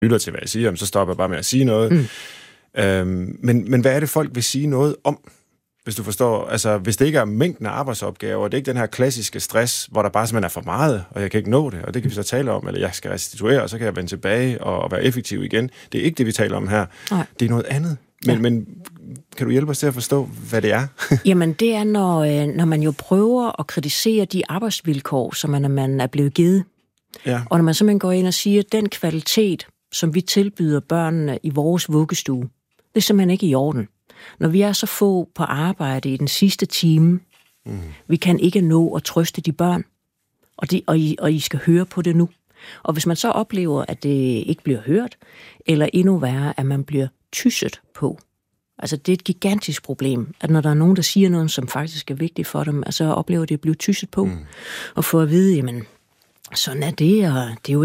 lytter til, hvad jeg siger, så stopper jeg bare med at sige noget. Men hvad er det, folk vil sige noget om? Hvis du forstår, altså hvis det ikke er mængden af arbejdsopgaver, det er ikke den her klassiske stress, hvor der bare simpelthen er for meget, og jeg kan ikke nå det, og det kan vi så tale om, eller jeg skal restituere, og så kan jeg vende tilbage og være effektiv igen. Det er ikke det, vi taler om her. Nej. Det er noget andet. Men kan du hjælpe os til at forstå, hvad det er? Jamen, det er, når man jo prøver at kritisere de arbejdsvilkår, som man er blevet givet. Ja. Og når man simpelthen går ind og siger, at den kvalitet, som vi tilbyder børnene i vores vuggestue, det er simpelthen ikke i orden. Når vi er så få på arbejde i den sidste time, vi kan ikke nå at trøste de børn, og I skal høre på det nu. Og hvis man så oplever, at det ikke bliver hørt, eller endnu værre, at man bliver tysset på. Altså det er et gigantisk problem, at når der er nogen, der siger noget, som faktisk er vigtigt for dem, så oplever de at blive tysset på. Og få at vide, jamen, sådan er det, og det er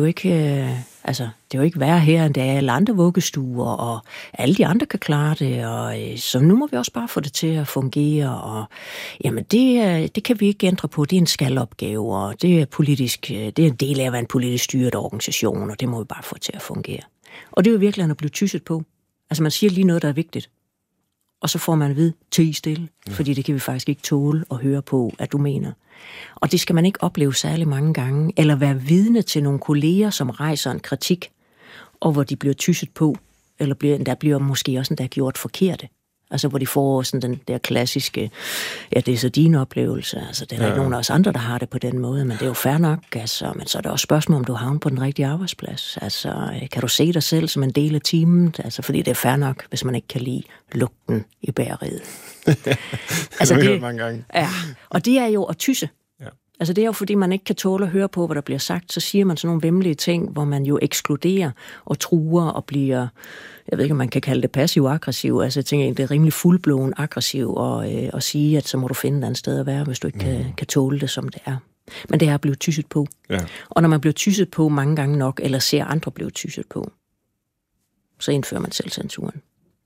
jo ikke værre her, end det er alle andre vuggestuer, og alle de andre kan klare det, og så nu må vi også bare få det til at fungere, og jamen det kan vi ikke ændre på, det er en skalopgave, og det er politisk, det er en del af at være en politisk styret organisation, og det må vi bare få til at fungere. Og det er jo virkelig at blive tysset på. Altså man siger lige noget, der er vigtigt, og så får man at vide, tie stille, fordi det kan vi faktisk ikke tåle at høre på, at du mener. Og det skal man ikke opleve særlig mange gange, eller være vidne til nogle kolleger, som rejser en kritik, og hvor de bliver tysset på, eller der bliver måske også gjort forkerte. Altså hvor de får sådan den der klassiske, ja, det er så din oplevelse, altså det er ikke nogen af os andre, der har det på den måde, men det er jo fair nok, altså, men så er det også spørgsmål, om du havner på den rigtige arbejdsplads. Altså, kan du se dig selv som en del af teamet? Altså, fordi det er fair nok, hvis man ikke kan lide lugten i bageriet. Altså, det har mange gange. Ja, og det er jo at tysse. Altså det er jo fordi, man ikke kan tåle at høre på, hvad der bliver sagt, så siger man sådan nogle væmmelige ting, hvor man jo ekskluderer og truer og bliver, jeg ved ikke, om man kan kalde det passiv-aggressiv, altså jeg tænker, det er rimelig fuldblåen aggressiv og sige, at så må du finde et andet sted at være, hvis du ikke kan tåle det, som det er. Men det er at blive tysset på. Ja. Og når man bliver tysset på mange gange nok, eller ser andre blive tysset på, så indfører man selvcensuren.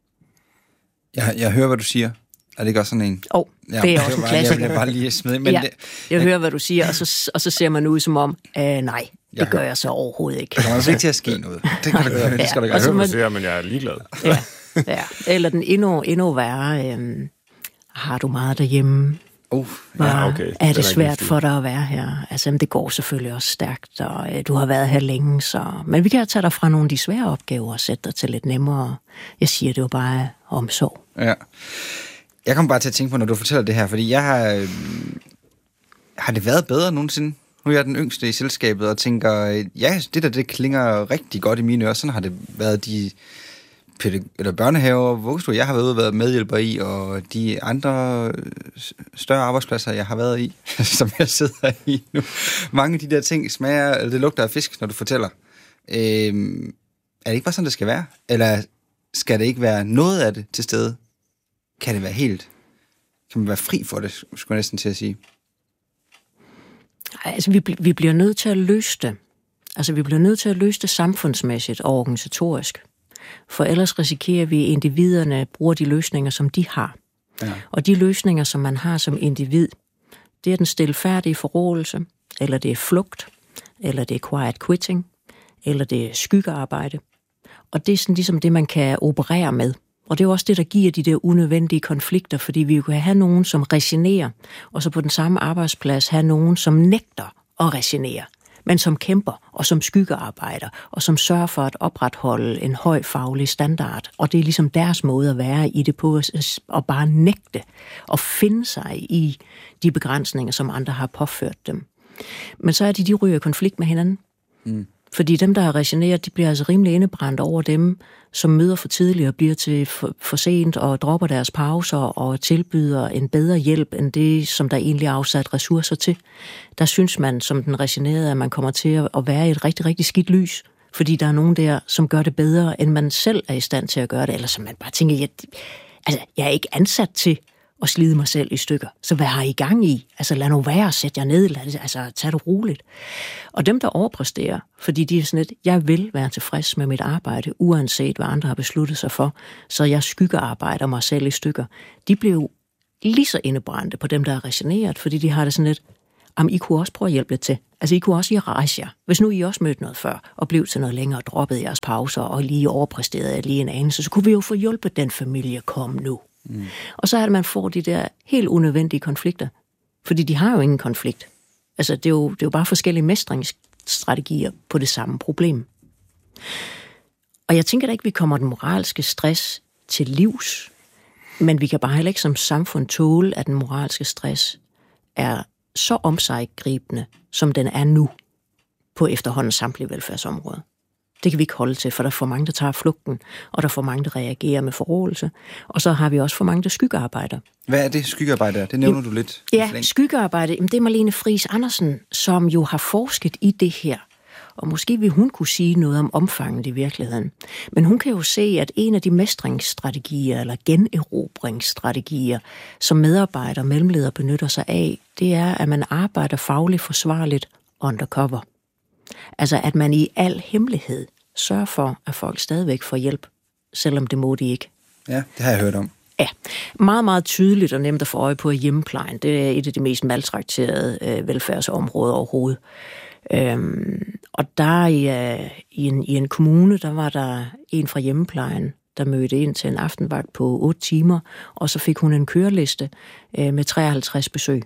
Jeg hører, hvad du siger. Er det ikke også sådan en? Det er også en klassiker. Jeg vil bare lige smide. Men jeg hører, hvad du siger, og så ser man ud som om, nej, det gør jeg så overhovedet ikke. Det kommer altså ikke til at ske noget. Det kan gøre. Det skal der gøre. Jeg hører, hvad du siger, men jeg er ligeglad. Ja. Eller den endnu værre, har du meget derhjemme? Okay. Er det svært for dig at være her? Altså, det går selvfølgelig også stærkt, og du har været her længe, men vi kan tage dig fra nogle af de svære opgaver og sætte dig til lidt nemmere. Jeg siger det jo bare omsorg. Ja. Jeg kommer bare til at tænke på, når du fortæller det her, fordi jeg har det været bedre nogensinde? Nu er jeg den yngste i selskabet, og tænker, ja, det klinger rigtig godt i mine ører. Sådan har det været de børnehaver og vuggestuer, jeg har været medhjælper i, og de andre større arbejdspladser, jeg har været i, som jeg sidder i nu. Mange af de der ting smager, eller det lugter af fisk, når du fortæller. Er det ikke bare sådan, det skal være? Eller skal det ikke være noget af det til stede? Kan det være helt? Kan man være fri for det, skulle jeg næsten til at sige? Altså, vi bliver nødt til at løse det. Altså, vi bliver nødt til at løse det samfundsmæssigt og organisatorisk. For ellers risikerer vi, at individerne bruger de løsninger, som de har. Ja. Og de løsninger, som man har som individ, det er den stilfærdige forrådelse, eller det er flugt, eller det er quiet quitting, eller det er skyggearbejde. Og det er sådan ligesom det, man kan operere med. Og det er jo også det, der giver de der unødvendige konflikter, fordi vi jo kan have nogen, som resignerer, og så på den samme arbejdsplads have nogen, som nægter at resignere, men som kæmper og som skyggearbejder, og som sørger for at opretholde en høj faglig standard. Og det er ligesom deres måde at være i det på, at bare nægte og finde sig i de begrænsninger, som andre har påført dem. Men så er de ryger i konflikt med hinanden. Fordi dem, der har resigneret, de bliver altså rimelig indebrændt over dem, som møder for tidligt og bliver til for sent og dropper deres pauser og tilbyder en bedre hjælp end det, som der egentlig er afsat ressourcer til. Der synes man, som den resignerede, at man kommer til at være i et rigtig, rigtig skidt lys, fordi der er nogen der, som gør det bedre, end man selv er i stand til at gøre det, eller som man bare tænker, jeg er ikke ansat til at slide mig selv i stykker. Så hvad har I gang i? Altså lad nu være, sæt jer ned, tag det roligt. Og dem, der overpræsterer, fordi de er sådan lidt, jeg vil være tilfreds med mit arbejde, uanset hvad andre har besluttet sig for, så jeg skyggearbejder mig selv i stykker. De bliver jo lige så indebrændte på dem, der er resigneret, fordi de har det sådan lidt, I kunne også prøve at hjælpe lidt til. Altså, I kunne også rejse jer. Hvis nu I også mødte noget før, og blev til noget længere, og droppede jeres pauser, og lige overpræsterede lige en anelse, så kunne vi jo få hjulpet den familie, kom nu. Og så er det, man får de der helt unødvendige konflikter. Fordi de har jo ingen konflikt. Altså, det er jo bare forskellige mestringsstrategier på det samme problem. Og jeg tænker da ikke, vi kommer den moralske stress til livs, men vi kan bare heller ikke som samfund tåle, at den moralske stress er så omsiggribende, som den er nu på efterhånden samtlige velfærdsområder. Det kan vi ikke holde til, for der er for mange, der tager flugten, og der er for mange, der reagerer med forrådelse, og så har vi også for mange, der skyggearbejder. Hvad er det, skyggearbejde? Det nævner du lidt. Ja, skyggearbejde, det er Marlene Friis Andersen, som jo har forsket i det her. Og måske vil hun kunne sige noget om omfanget i virkeligheden. Men hun kan jo se, at en af de mestringsstrategier, eller generobringsstrategier, som medarbejder og mellemledere benytter sig af, det er, at man arbejder fagligt forsvarligt undercover. Altså, at man i al hemmelighed sørger for, at folk stadigvæk får hjælp, selvom det må de ikke. Ja, det har jeg hørt om. Ja, meget, meget tydeligt og nemt at få øje på i hjemmeplejen. Det er et af de mest maltrakterede velfærdsområder overhovedet. Og der i en kommune, der var der en fra hjemmeplejen, der mødte ind til en aftenvagt på 8 timer, og så fik hun en køreliste med 53 besøg.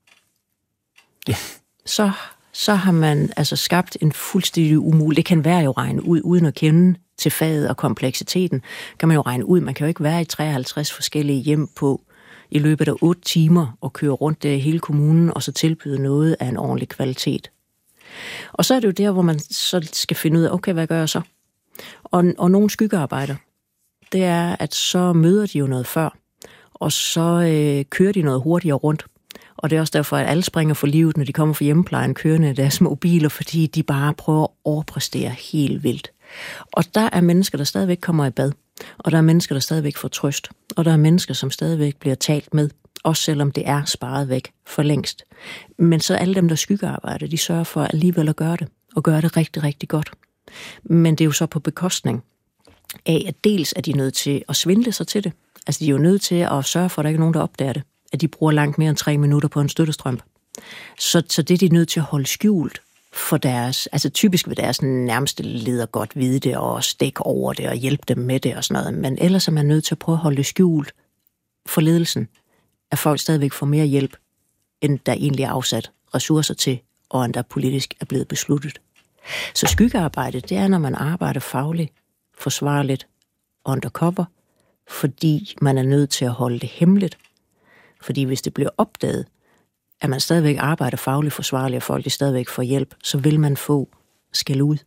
Ja. Så har man altså skabt en fuldstændig umulig. Det kan være jo regne ud, uden at kende til faget og kompleksiteten, kan man jo regne ud. Man kan jo ikke være i 53 forskellige hjem på i løbet af 8 timer og køre rundt der i hele kommunen, og så tilbyde noget af en ordentlig kvalitet. Og så er det jo der, hvor man så skal finde ud af, okay, hvad gør jeg så? Og nogle skyggearbejder, det er, at så møder de jo noget før, og så kører de noget hurtigere rundt. Og det er også derfor, at alle springer for livet, når de kommer fra hjemmeplejen kørende deres mobiler, fordi de bare prøver at overpræstere helt vildt. Og der er mennesker, der stadigvæk kommer i bad, og der er mennesker, der stadigvæk får trøst, og der er mennesker, som stadigvæk bliver talt med, også selvom det er sparet væk for længst. Men så alle dem, der skyggearbejder, de sørger for alligevel at gøre det, og gøre det rigtig, rigtig godt. Men det er jo så på bekostning af, at dels er de nødt til at svindle sig til det. Altså de er jo nødt til at sørge for, at der ikke er nogen, der opdager det. At de bruger langt mere end 3 minutter på en støttestrømpe. Så det er de nødt til at holde skjult for deres, altså typisk vil deres nærmeste leder godt vide det, og stikke over det, og hjælpe dem med det og sådan noget. Men ellers er man nødt til at prøve at holde det skjult for ledelsen, at folk stadigvæk får mere hjælp, end der egentlig er afsat ressourcer til, og end der politisk er blevet besluttet. Så skyggearbejde, det er, når man arbejder fagligt, forsvarligt, undercover, fordi man er nødt til at holde det hemmeligt. Fordi hvis det bliver opdaget, at man stadigvæk arbejder fagligt forsvarligt, og folk stadigvæk får hjælp, så vil man få skæld ud.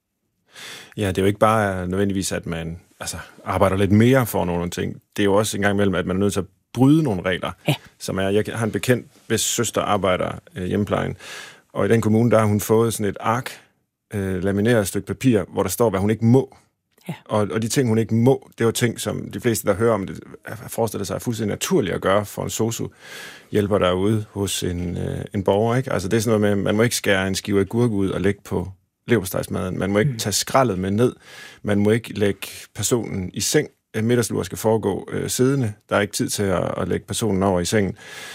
Ja, det er jo ikke bare nødvendigvis, at man arbejder lidt mere for nogle ting. Det er jo også en gang imellem, at man er nødt til at bryde nogle regler. Ja. Jeg har en bekendt, hvis søster arbejder hjemmeplejen, og i den kommune, der har hun fået sådan et ark, lamineret stykke papir, hvor der står, hvad hun ikke må. Ja. Og de ting, hun ikke må, det er jo ting, som de fleste, der hører om det, forestiller sig er fuldstændig naturligt at gøre for en sosu-hjælper derude hos en borger. Ikke? Altså det er sådan noget med, man må ikke skære en skive agurk ud og lægge på leverpostejsmaden. Man må ikke tage skraldet med ned. Man må ikke lægge personen i seng. Middagslur skal foregå siddende. Der er ikke tid til at lægge personen over i sengen.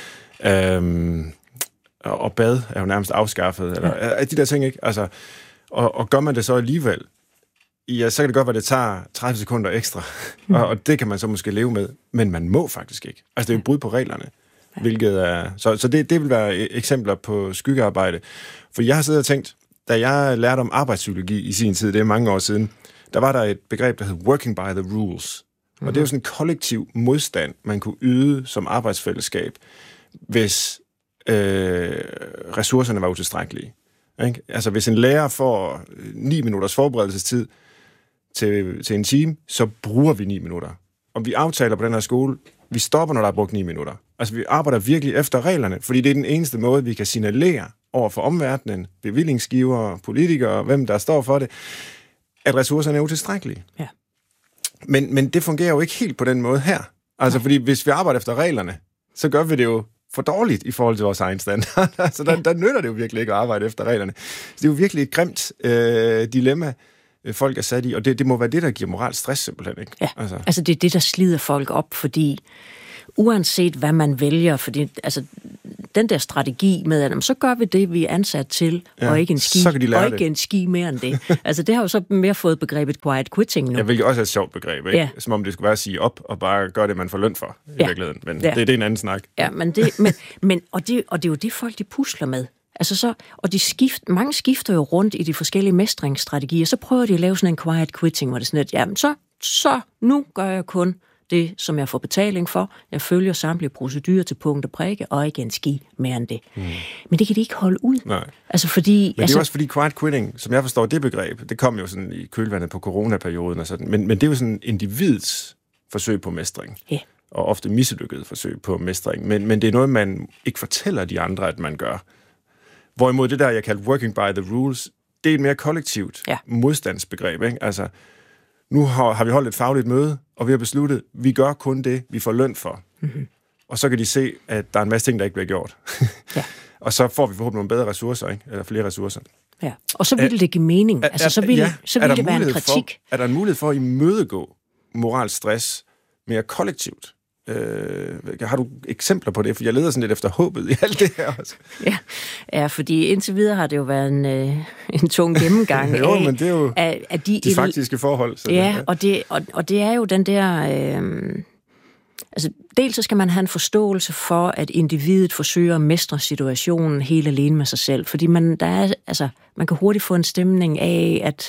Og bad er jo nærmest afskaffet. Eller de der ting, ikke? Altså, og gør man det så alligevel, ja, så kan det godt være, det tager 30 sekunder ekstra, og det kan man så måske leve med, men man må faktisk ikke. Altså, det er jo brud på reglerne, hvilket er... Så det vil være eksempler på skyggearbejde. For jeg har siddet og tænkt, da jeg lærte om arbejdspsykologi i sin tid, det er mange år siden, der var der et begreb, der hed working by the rules. Og det er jo sådan en kollektiv modstand, man kunne yde som arbejdsfællesskab, hvis ressourcerne var utilstrækkelige. Ikke? Altså, hvis en lærer får 9 minutters forberedelsestid til en time, så bruger vi 9 minutter. Og vi aftaler på den her skole, vi stopper, når der er brugt 9 minutter. Altså, vi arbejder virkelig efter reglerne, fordi det er den eneste måde, vi kan signalere over for omverdenen, bevillingsgivere, politikere, hvem der står for det, at ressourcerne er utilstrækkelige. Ja. Men det fungerer jo ikke helt på den måde her. Altså, fordi hvis vi arbejder efter reglerne, så gør vi det jo for dårligt i forhold til vores egen standard. Altså, der nytter det jo virkelig ikke at arbejde efter reglerne. Så det er jo virkelig et grimt dilemma, folk er sat i, og det må være det, der giver moral stress simpelthen, ikke? Ja, altså det er det, der slider folk op, fordi uanset hvad man vælger, fordi altså den der strategi med, at så gør vi det, vi er ansat til, og ikke en ski mere end det. Altså, det har jo så mere fået begrebet quiet quitting nu. Ja, hvilket også er et sjovt begreb, ikke? Ja. Som om det skulle være at sige op, og bare gøre det, man får løn for, i virkeligheden. Men det er en anden snak. Ja, og det er jo det, folk de pusler med. Altså og mange skifter jo rundt i de forskellige mestringsstrategier, så prøver de at lave sådan en quiet quitting, hvor det er sådan lidt, jamen så nu gør jeg kun det, som jeg får betaling for. Jeg følger samtlige procedurer til punkt og prikke, og ikke en ski mere end det. Men det kan de ikke holde ud. Nej. Altså fordi... Men det er også fordi quiet quitting, som jeg forstår det begreb, det kom jo sådan i kølvandet på coronaperioden og sådan, men det er jo sådan individets forsøg på mestring. Ja. Og ofte mislykket forsøg på mestring. Men det er noget, man ikke fortæller de andre, at man gør. Hvorimod det der, jeg kaldte working by the rules, det er et mere kollektivt modstandsbegreb, ikke? Altså, nu har vi holdt et fagligt møde, og vi har besluttet, at vi gør kun det, vi får løn for. Mm-hmm. Og så kan de se, at der er en masse ting, der ikke bliver gjort. Ja. Og så får vi forhåbentlig nogle bedre ressourcer, ikke? Eller flere ressourcer. Ja. Og så vil det give mening. Så vil det være en kritik. Er der en mulighed for at imødegå moralsk stress mere kollektivt? Har du eksempler på det? For jeg leder sådan lidt efter håbet i alt det her også. Ja, fordi indtil videre har det jo været en tung gennemgang jo, men det er jo af de faktiske forhold. Så og det er jo den der... altså, dels så skal man have en forståelse for, at individet forsøger at mestre situationen helt alene med sig selv. Fordi man kan hurtigt få en stemning af, at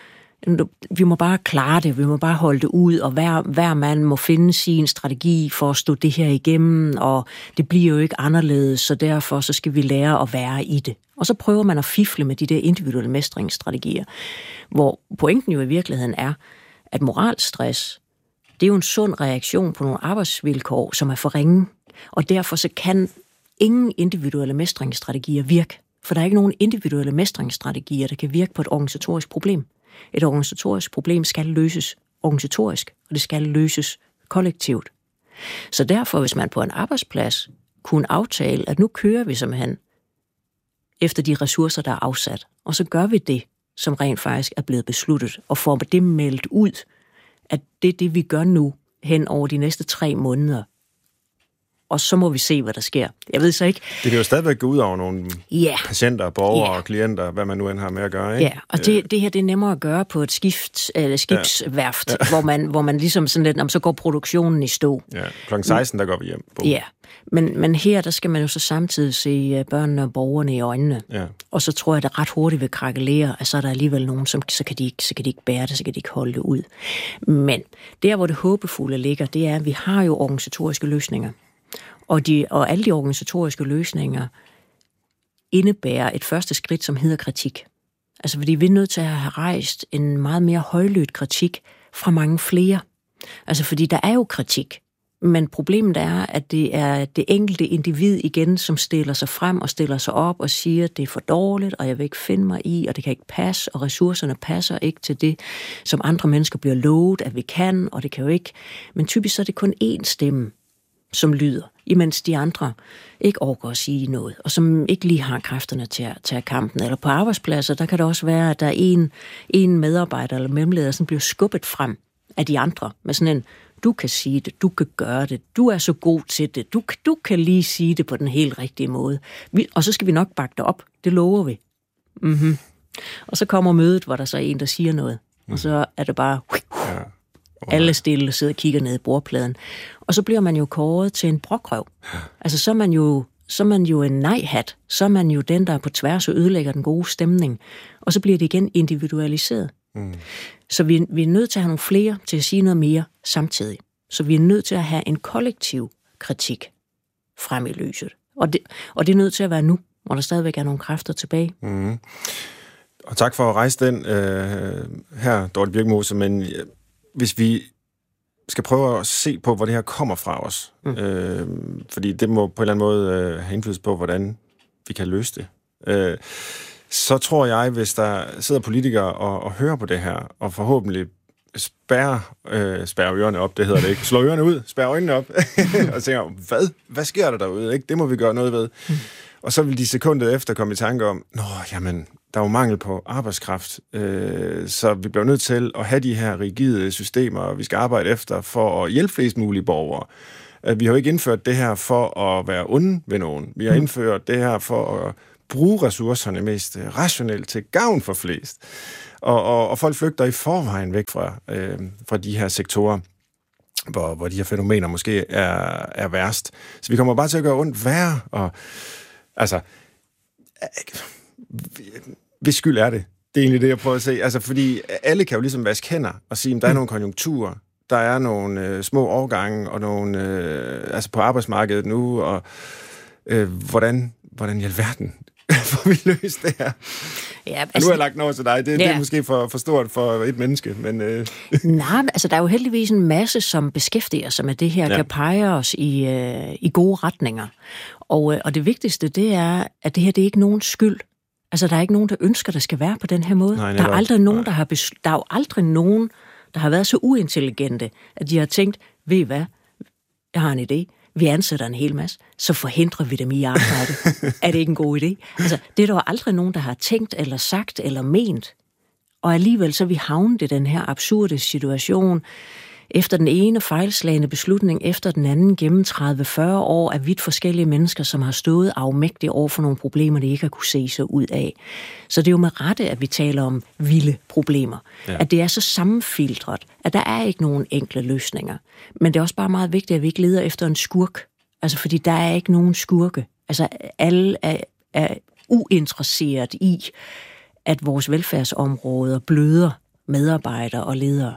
vi må bare klare det, vi må bare holde det ud, og hver mand må finde sin strategi for at stå det her igennem, og det bliver jo ikke anderledes, så derfor så skal vi lære at være i det. Og så prøver man at fifle med de der individuelle mestringsstrategier, hvor pointen jo i virkeligheden er, at moralstress, det er jo en sund reaktion på nogle arbejdsvilkår, som er for ringe, og derfor så kan ingen individuelle mestringsstrategier virke, for der er ikke nogen individuelle mestringsstrategier, der kan virke på et organisatorisk problem. Et organisatorisk problem skal løses organisatorisk, og det skal løses kollektivt. Så derfor, hvis man på en arbejdsplads kunne aftale, at nu kører vi simpelthen efter de ressourcer, der er afsat, og så gør vi det, som rent faktisk er blevet besluttet, og får det meldt ud, at det er det, vi gør nu hen over de næste 3 måneder. Og så må vi se, hvad der sker. Jeg ved så ikke... Det kan jo stadigvæk gå ud over nogle patienter, borgere og klienter, hvad man nu end har med at gøre, ikke? Ja, og det her, det er nemmere at gøre på et skibsværft, hvor man ligesom sådan lidt, så går produktionen i stå. Ja, kl. 16, der går vi hjem. Ja, men her, der skal man jo så samtidig se børnene og borgerne i øjnene. Ja. Og så tror jeg, at det ret hurtigt vil krakelere, at så er der alligevel nogen, så kan de ikke bære det, så kan de ikke holde det ud. Men der, hvor det håbefulde ligger, det er, at vi har jo organisatoriske løsninger. Og alle de organisatoriske løsninger indebærer et første skridt, som hedder kritik. Altså, fordi vi er nødt til at have rejst en meget mere højlydt kritik fra mange flere. Altså, fordi der er jo kritik, men problemet er, at det er det enkelte individ igen, som stiller sig frem og stiller sig op og siger, at det er for dårligt, og jeg vil ikke finde mig i, og det kan ikke passe, og ressourcerne passer ikke til det, som andre mennesker bliver lovet, at vi kan, og det kan jo ikke. Men typisk så er det kun én stemme, som lyder, imens de andre ikke orker at sige noget, og som ikke lige har kræfterne til at tage kampen. Eller på arbejdspladser, der kan det også være, at der er en medarbejder eller mellemleder, som bliver skubbet frem af de andre, med sådan en, du kan sige det, du kan gøre det, du er så god til det, du kan lige sige det på den helt rigtige måde. Og så skal vi nok bakke det op, det lover vi. Mm-hmm. Og så kommer mødet, hvor der så er en, der siger noget, og så er det bare... Alle stille sidder og kigger ned i bordpladen. Og så bliver man jo kåret til en brokrøv. Altså, så er man jo en nej-hat. Så er man jo den, der er på tværs og ødelægger den gode stemning. Og så bliver det igen individualiseret. Mm. Så vi er nødt til at have nogle flere til at sige noget mere samtidig. Så vi er nødt til at have en kollektiv kritik frem i lyset. Og det er nødt til at være nu, hvor der stadigvæk er nogle kræfter tilbage. Mm. Og tak for at rejse den her, Dorte Birkmose, men... Hvis vi skal prøve at se på, hvor det her kommer fra os, fordi det må på en eller anden måde have indflydelse på, hvordan vi kan løse det, så tror jeg, hvis der sidder politikere og hører på det her, og forhåbentlig spærrer ørerne op, det hedder det ikke, slår ørerne ud, spærrer øjnene op, og tænker, hvad sker der derude? Ikke? Det må vi gøre noget ved. Og så vil de sekundet efter komme i tanke om, jamen, der er jo mangel på arbejdskraft, så vi bliver nødt til at have de her rigide systemer, vi skal arbejde efter for at hjælpe flest mulige borgere. Vi har jo ikke indført det her for at være onde ved nogen. Vi har indført det her for at bruge ressourcerne mest rationelt til gavn for flest. Og folk flygter i forvejen væk fra de her sektorer, hvor de her fænomener måske er værst. Så vi kommer bare til at gøre ondt værre, og altså, hvis skyld er det. Det er egentlig det, jeg prøver at se. Altså, fordi alle kan jo ligesom vaske hænder og sige, at der er nogle konjunkturer, der er nogle små overgange, og nogle altså på arbejdsmarkedet nu, og hvordan i alverden får vi løst det her? Ja, altså, nu har jeg lagt noget til dig. Det er måske for stort for et menneske, men... Nej, altså der er jo heldigvis en masse, som beskæftiger sig med det her, kan pege os i gode retninger. Og det vigtigste, det er, at det her, det er ikke nogen skyld. Altså, der er ikke nogen, der ønsker, der skal være på den her måde. Nej, der er aldrig nogen, der er jo aldrig nogen, der har været så uintelligente, at de har tænkt, ved I hvad, jeg har en idé. Vi ansætter en hel masse, så forhindrer vi dem i arbejde. Er det ikke en god idé? Altså, det er der jo aldrig nogen, der har tænkt, eller sagt, eller ment. Og alligevel så er vi havnet i den her absurde situation, efter den ene fejlslagende beslutning, efter den anden gennem 30-40 år af vidt forskellige mennesker, som har stået afmægtigt over for nogle problemer, de ikke har kunne se sig ud af. Så det er jo med rette, at vi taler om vilde problemer. Ja. At det er så sammenfiltret, at der er ikke nogen enkle løsninger. Men det er også bare meget vigtigt, at vi ikke leder efter en skurk. Altså, fordi der er ikke nogen skurke. Altså, alle er uinteresseret i, at vores velfærdsområder bløder medarbejdere og ledere.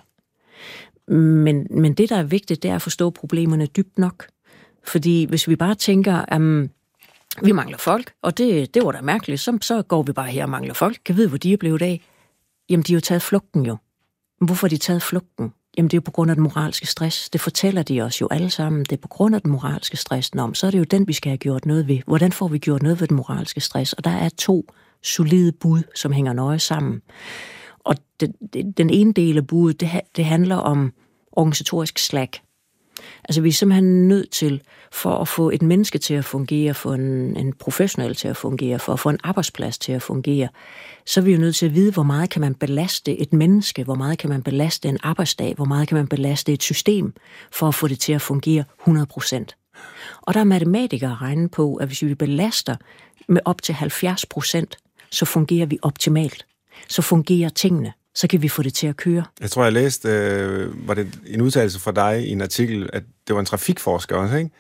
Men det, der er vigtigt, det er at forstå problemerne dybt nok. Fordi hvis vi bare tænker, vi mangler folk, og det var da mærkeligt, så går vi bare her og mangler folk. Kan vide, hvor de er blevet af? Jamen, de har jo taget flugten jo. Men hvorfor har de taget flugten? Jamen, det er jo på grund af den moralske stress. Det fortæller de os jo alle sammen. Det er på grund af den moralske stress. Så er det jo den, vi skal have gjort noget ved. Hvordan får vi gjort noget ved den moralske stress? Og der er 2 solide bud, som hænger nøje sammen. Og den ene del af budet, det handler om organisatorisk slack. Altså, vi er simpelthen nødt til, for at få et menneske til at fungere, for en professionel til at fungere, for at få en arbejdsplads til at fungere, så er vi jo nødt til at vide, hvor meget kan man belaste et menneske, hvor meget kan man belaste en arbejdsdag, hvor meget kan man belaste et system, for at få det til at fungere 100%. Og der er matematikere regnet på, at hvis vi belaster med op til 70%, så fungerer vi optimalt. Så fungerer tingene. Så kan vi få det til at køre. Jeg tror, jeg læste, var det en udtalelse fra dig i en artikel, at det var en trafikforsker også, ikke?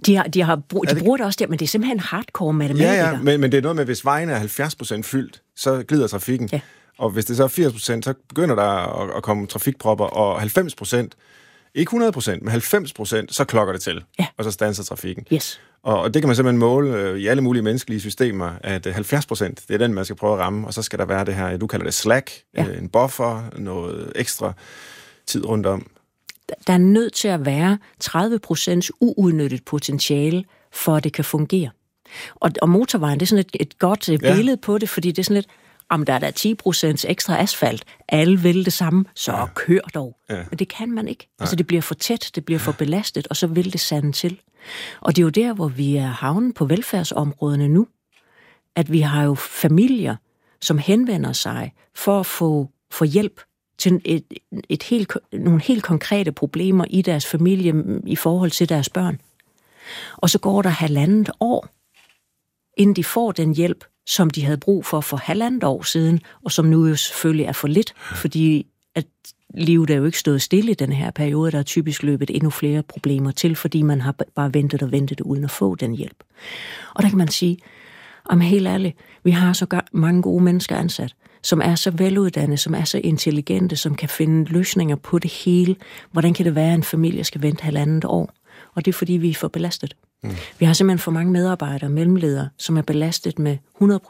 De bruger det også der, men det er simpelthen hardcore matematikere. Ja, men det er noget med, hvis vejen er 70% fyldt, så glider trafikken. Ja. Og hvis det så er 80%, så begynder der at komme trafikpropper, og 90%, ikke 100%, men 90%, så klokker det til, og så standser trafikken. Yes. Og det kan man simpelthen måle i alle mulige menneskelige systemer, at 70%, det er den, man skal prøve at ramme, og så skal der være det her, du kalder det slack, en buffer, noget ekstra tid rundt om. Der er nødt til at være 30% uudnyttet potentiale, for at det kan fungere. Og motorvejen, det er sådan et godt billede på det, fordi det er sådan lidt, om der er der 10% ekstra asfalt, alle vil det samme, så kør dog. Ja. Men det kan man ikke. Nej. Altså, det bliver for tæt, det bliver for belastet, og så vil det sande til. Og det er jo der, hvor vi er havnet på velfærdsområderne nu, at vi har jo familier, som henvender sig for at få hjælp til nogle helt konkrete problemer i deres familie i forhold til deres børn. Og så går der 1,5 år, inden de får den hjælp, som de havde brug for 1,5 år siden, og som nu jo selvfølgelig er for lidt, fordi at livet er jo ikke stået stille i den her periode, der er typisk løbet endnu flere problemer til, fordi man har bare ventet uden at få den hjælp. Og der kan man sige, om helt ærligt, vi har så mange gode mennesker ansat, som er så veluddannede, som er så intelligente, som kan finde løsninger på det hele. Hvordan kan det være, at en familie skal vente 1,5 år? Og det er, fordi vi er for belastet. Vi har simpelthen for mange medarbejdere og mellemledere, som er belastet med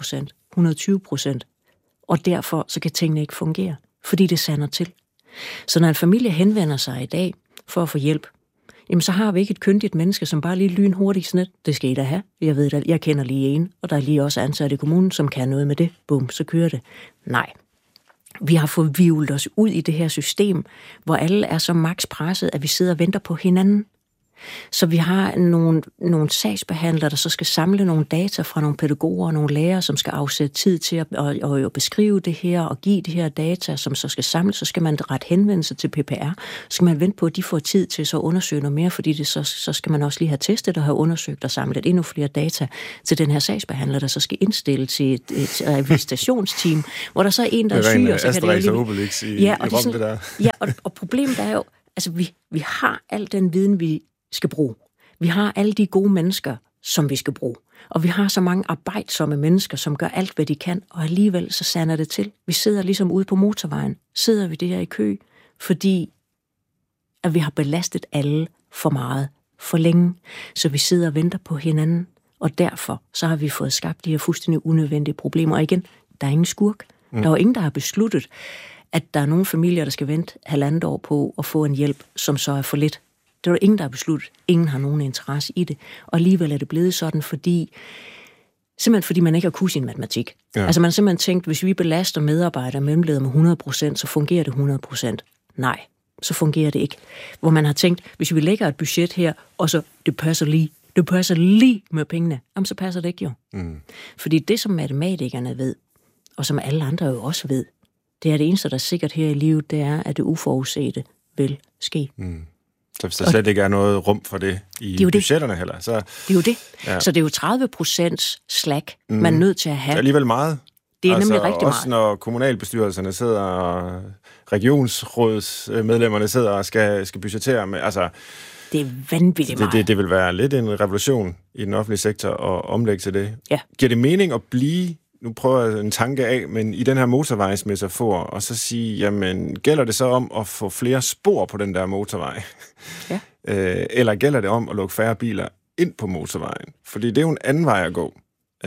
100%, 120%, og derfor så kan tingene ikke fungere, fordi det sander til. Så når en familie henvender sig i dag for at få hjælp, jamen så har vi ikke et kyndigt menneske, som bare lige lynhurtigt sådan et, det skal I da have. Jeg ved at jeg kender lige en, og der er lige også ansat i kommunen, som kan noget med det. Bum, så kører det. Nej. Vi har fået vivlet os ud i det her system, hvor alle er så maks presset, at vi sidder og venter på hinanden. Så vi har nogle sagsbehandlere, der så skal samle nogle data fra nogle pædagoger og nogle lærere, som skal afsætte tid til at beskrive det her og give det her data, som så skal samles. Så skal man rette henvendelse til PPR. Så skal man vente på, at de får tid til så at undersøge noget mere, fordi så skal man også lige have testet og have undersøgt og samlet endnu flere data til den her sagsbehandler, der så skal indstille til et visitationsteam, hvor der så er en, der er syg, og så kan det lige... Obelix i Rom, det der. Ja, og problemet er jo, altså vi har al den viden, vi skal bruge. Vi har alle de gode mennesker, som vi skal bruge. Og vi har så mange arbejdsomme mennesker, som gør alt, hvad de kan, og alligevel så sander det til. Vi sidder ligesom ude på motorvejen, sidder vi der i kø, fordi at vi har belastet alle for meget, for længe, så vi sidder og venter på hinanden, og derfor så har vi fået skabt de her fuldstændig unødvendige problemer. Og igen, der er ingen skurk. Der er jo ingen, der har besluttet, at der er nogle familier, der skal vente 1,5 år på at få en hjælp, som så er for lidt. Det er der ingen, der har besluttet. Ingen har nogen interesse i det. Og alligevel er det blevet sådan, simpelthen fordi man ikke har kunnet sin matematik. Ja. Altså man har simpelthen tænkt, hvis vi belaster medarbejdere mellemleder med 100%, så fungerer det 100%. Nej, så fungerer det ikke. Hvor man har tænkt, hvis vi lægger et budget her, og så det passer lige med pengene, jamen så passer det ikke jo. Fordi det, som matematikerne ved, og som alle andre jo også ved, det er det eneste, der er sikkert her i livet, det er, at det uforudsete vil ske. Så hvis der slet ikke er noget rum for det i budgetterne heller, så... Det er jo det. Ja. Så det er jo 30% slack, man er nødt til at have. Det er alligevel meget. Det er nemlig rigtig meget. Også når kommunalbestyrelserne sidder, og regionsrådsmedlemmerne sidder og skal budgettere med... Altså, det er vanvittigt meget. Det vil være lidt en revolution i den offentlige sektor at omlægge til det. Ja. Giver det mening at blive... Nu prøver jeg en tanke af, men i den her motorvejsmetafor, og så sige, jamen, gælder det så om at få flere spor på den der motorvej? Ja. Eller gælder det om at lukke færre biler ind på motorvejen? Fordi det er jo en anden vej at gå.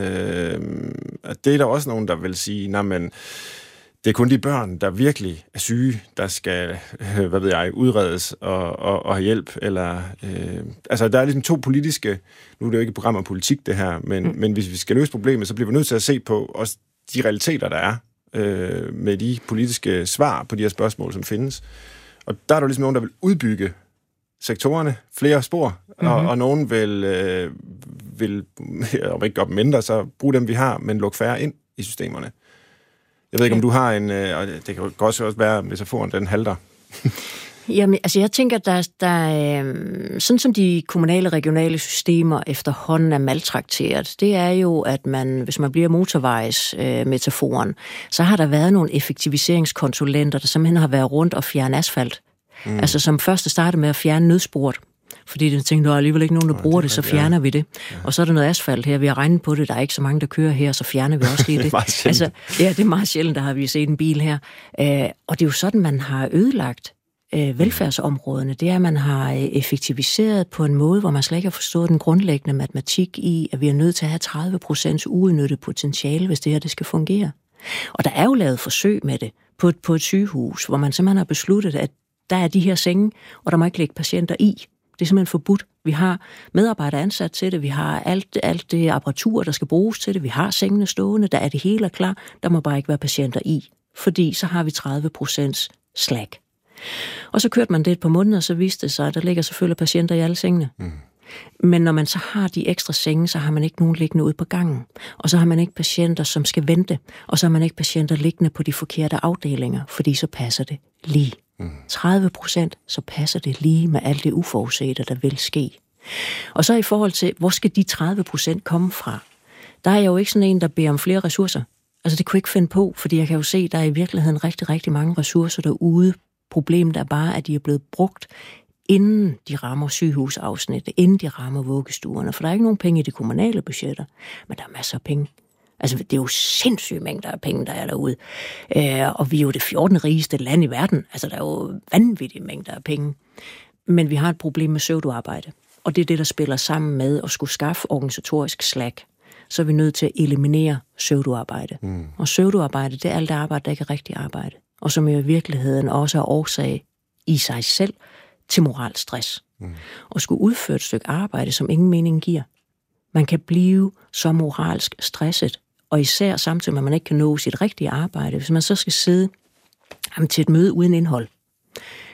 Det er der også nogen, der vil sige, nej, men det er kun de børn, der virkelig er syge, der skal, udredes og have hjælp. Eller, altså, der er ligesom 2 politiske... Nu er det jo ikke et program om politik, det her, men hvis vi skal løse problemet, så bliver vi nødt til at se på også de realiteter, der er med de politiske svar på de her spørgsmål, som findes. Og der er der ligesom nogen, der vil udbygge sektorerne, flere spor, og nogen vil om ikke gøre dem mindre, så bruge dem, vi har, men lukke færre ind i systemerne. Jeg ved ikke, om du har en... Og det kan også være, metaforen, den halter. Jamen, altså jeg tænker, der sådan som de kommunale regionale systemer efterhånden er maltrakteret, det er jo, at hvis man bliver motorvejsmetaforen, så har der været nogle effektiviseringskonsulenter, der simpelthen har været rundt og fjerne asfalt. Altså som først startede med at fjerne nødsporet. Fordi de tænkte, der er alligevel ikke nogen, der bruger det, så fjerner vi det. Ja. Og så er der noget asfalt her, vi har regnet på det, der er ikke så mange, der kører her, så fjerner vi også lige det. Det er meget sjældent, der har vi set en bil her. Og det er jo sådan, man har ødelagt velfærdsområderne. Det er, at man har effektiviseret på en måde, hvor man slet ikke har forstået den grundlæggende matematik i, at vi er nødt til at have 30% uudnyttet potentiale, hvis det her det skal fungere. Og der er jo lavet forsøg med det på et sygehus, hvor man simpelthen har besluttet, at der er de her senge, og der må ikke ligge patienter i. Det er simpelthen forbudt. Vi har medarbejdere ansat til det, vi har alt det apparatur, der skal bruges til det, vi har sengene stående, der er det hele klar, der må bare ikke være patienter i, fordi så har vi 30% slack. Og så kørte man det et par måneder, så viste det sig, at der ligger selvfølgelig patienter i alle sengene. Men når man så har de ekstra senge, så har man ikke nogen liggende ude på gangen. Og så har man ikke patienter, som skal vente. Og så har man ikke patienter liggende på de forkerte afdelinger, fordi så passer det lige. 30%, så passer det lige med alt det uforudsete, der vil ske. Og så i forhold til, hvor skal de 30% komme fra? Der er jo ikke sådan en, der beder om flere ressourcer. Altså det kunne jeg ikke finde på, fordi jeg kan jo se, der er i virkeligheden rigtig, rigtig mange ressourcer derude. Problemet er bare, at de er blevet brugt, inden de rammer sygehusafsnittet, inden de rammer vuggestuerne. For der er ikke nogen penge i de kommunale budgetter, men der er masser af penge. Altså, det er jo sindssyge mængder af penge, der er derude. Og vi er jo det 14. rigeste land i verden. Altså, der er jo vanvittige mængder af penge. Men vi har et problem med pseudoarbejde. Og det er det, der spiller sammen med at skulle skaffe organisatorisk slack. Så er vi nødt til at eliminere pseudoarbejde. Og pseudoarbejde, det er alt det arbejde, der ikke er rigtig arbejde. Og som i virkeligheden også er årsag i sig selv til moralstress. Og skulle udføre et stykke arbejde, som ingen mening giver. Man kan blive så moralsk stresset, og især samtidig med, at man ikke kan nå sit rigtige arbejde. Hvis man så skal sidde til et møde uden indhold,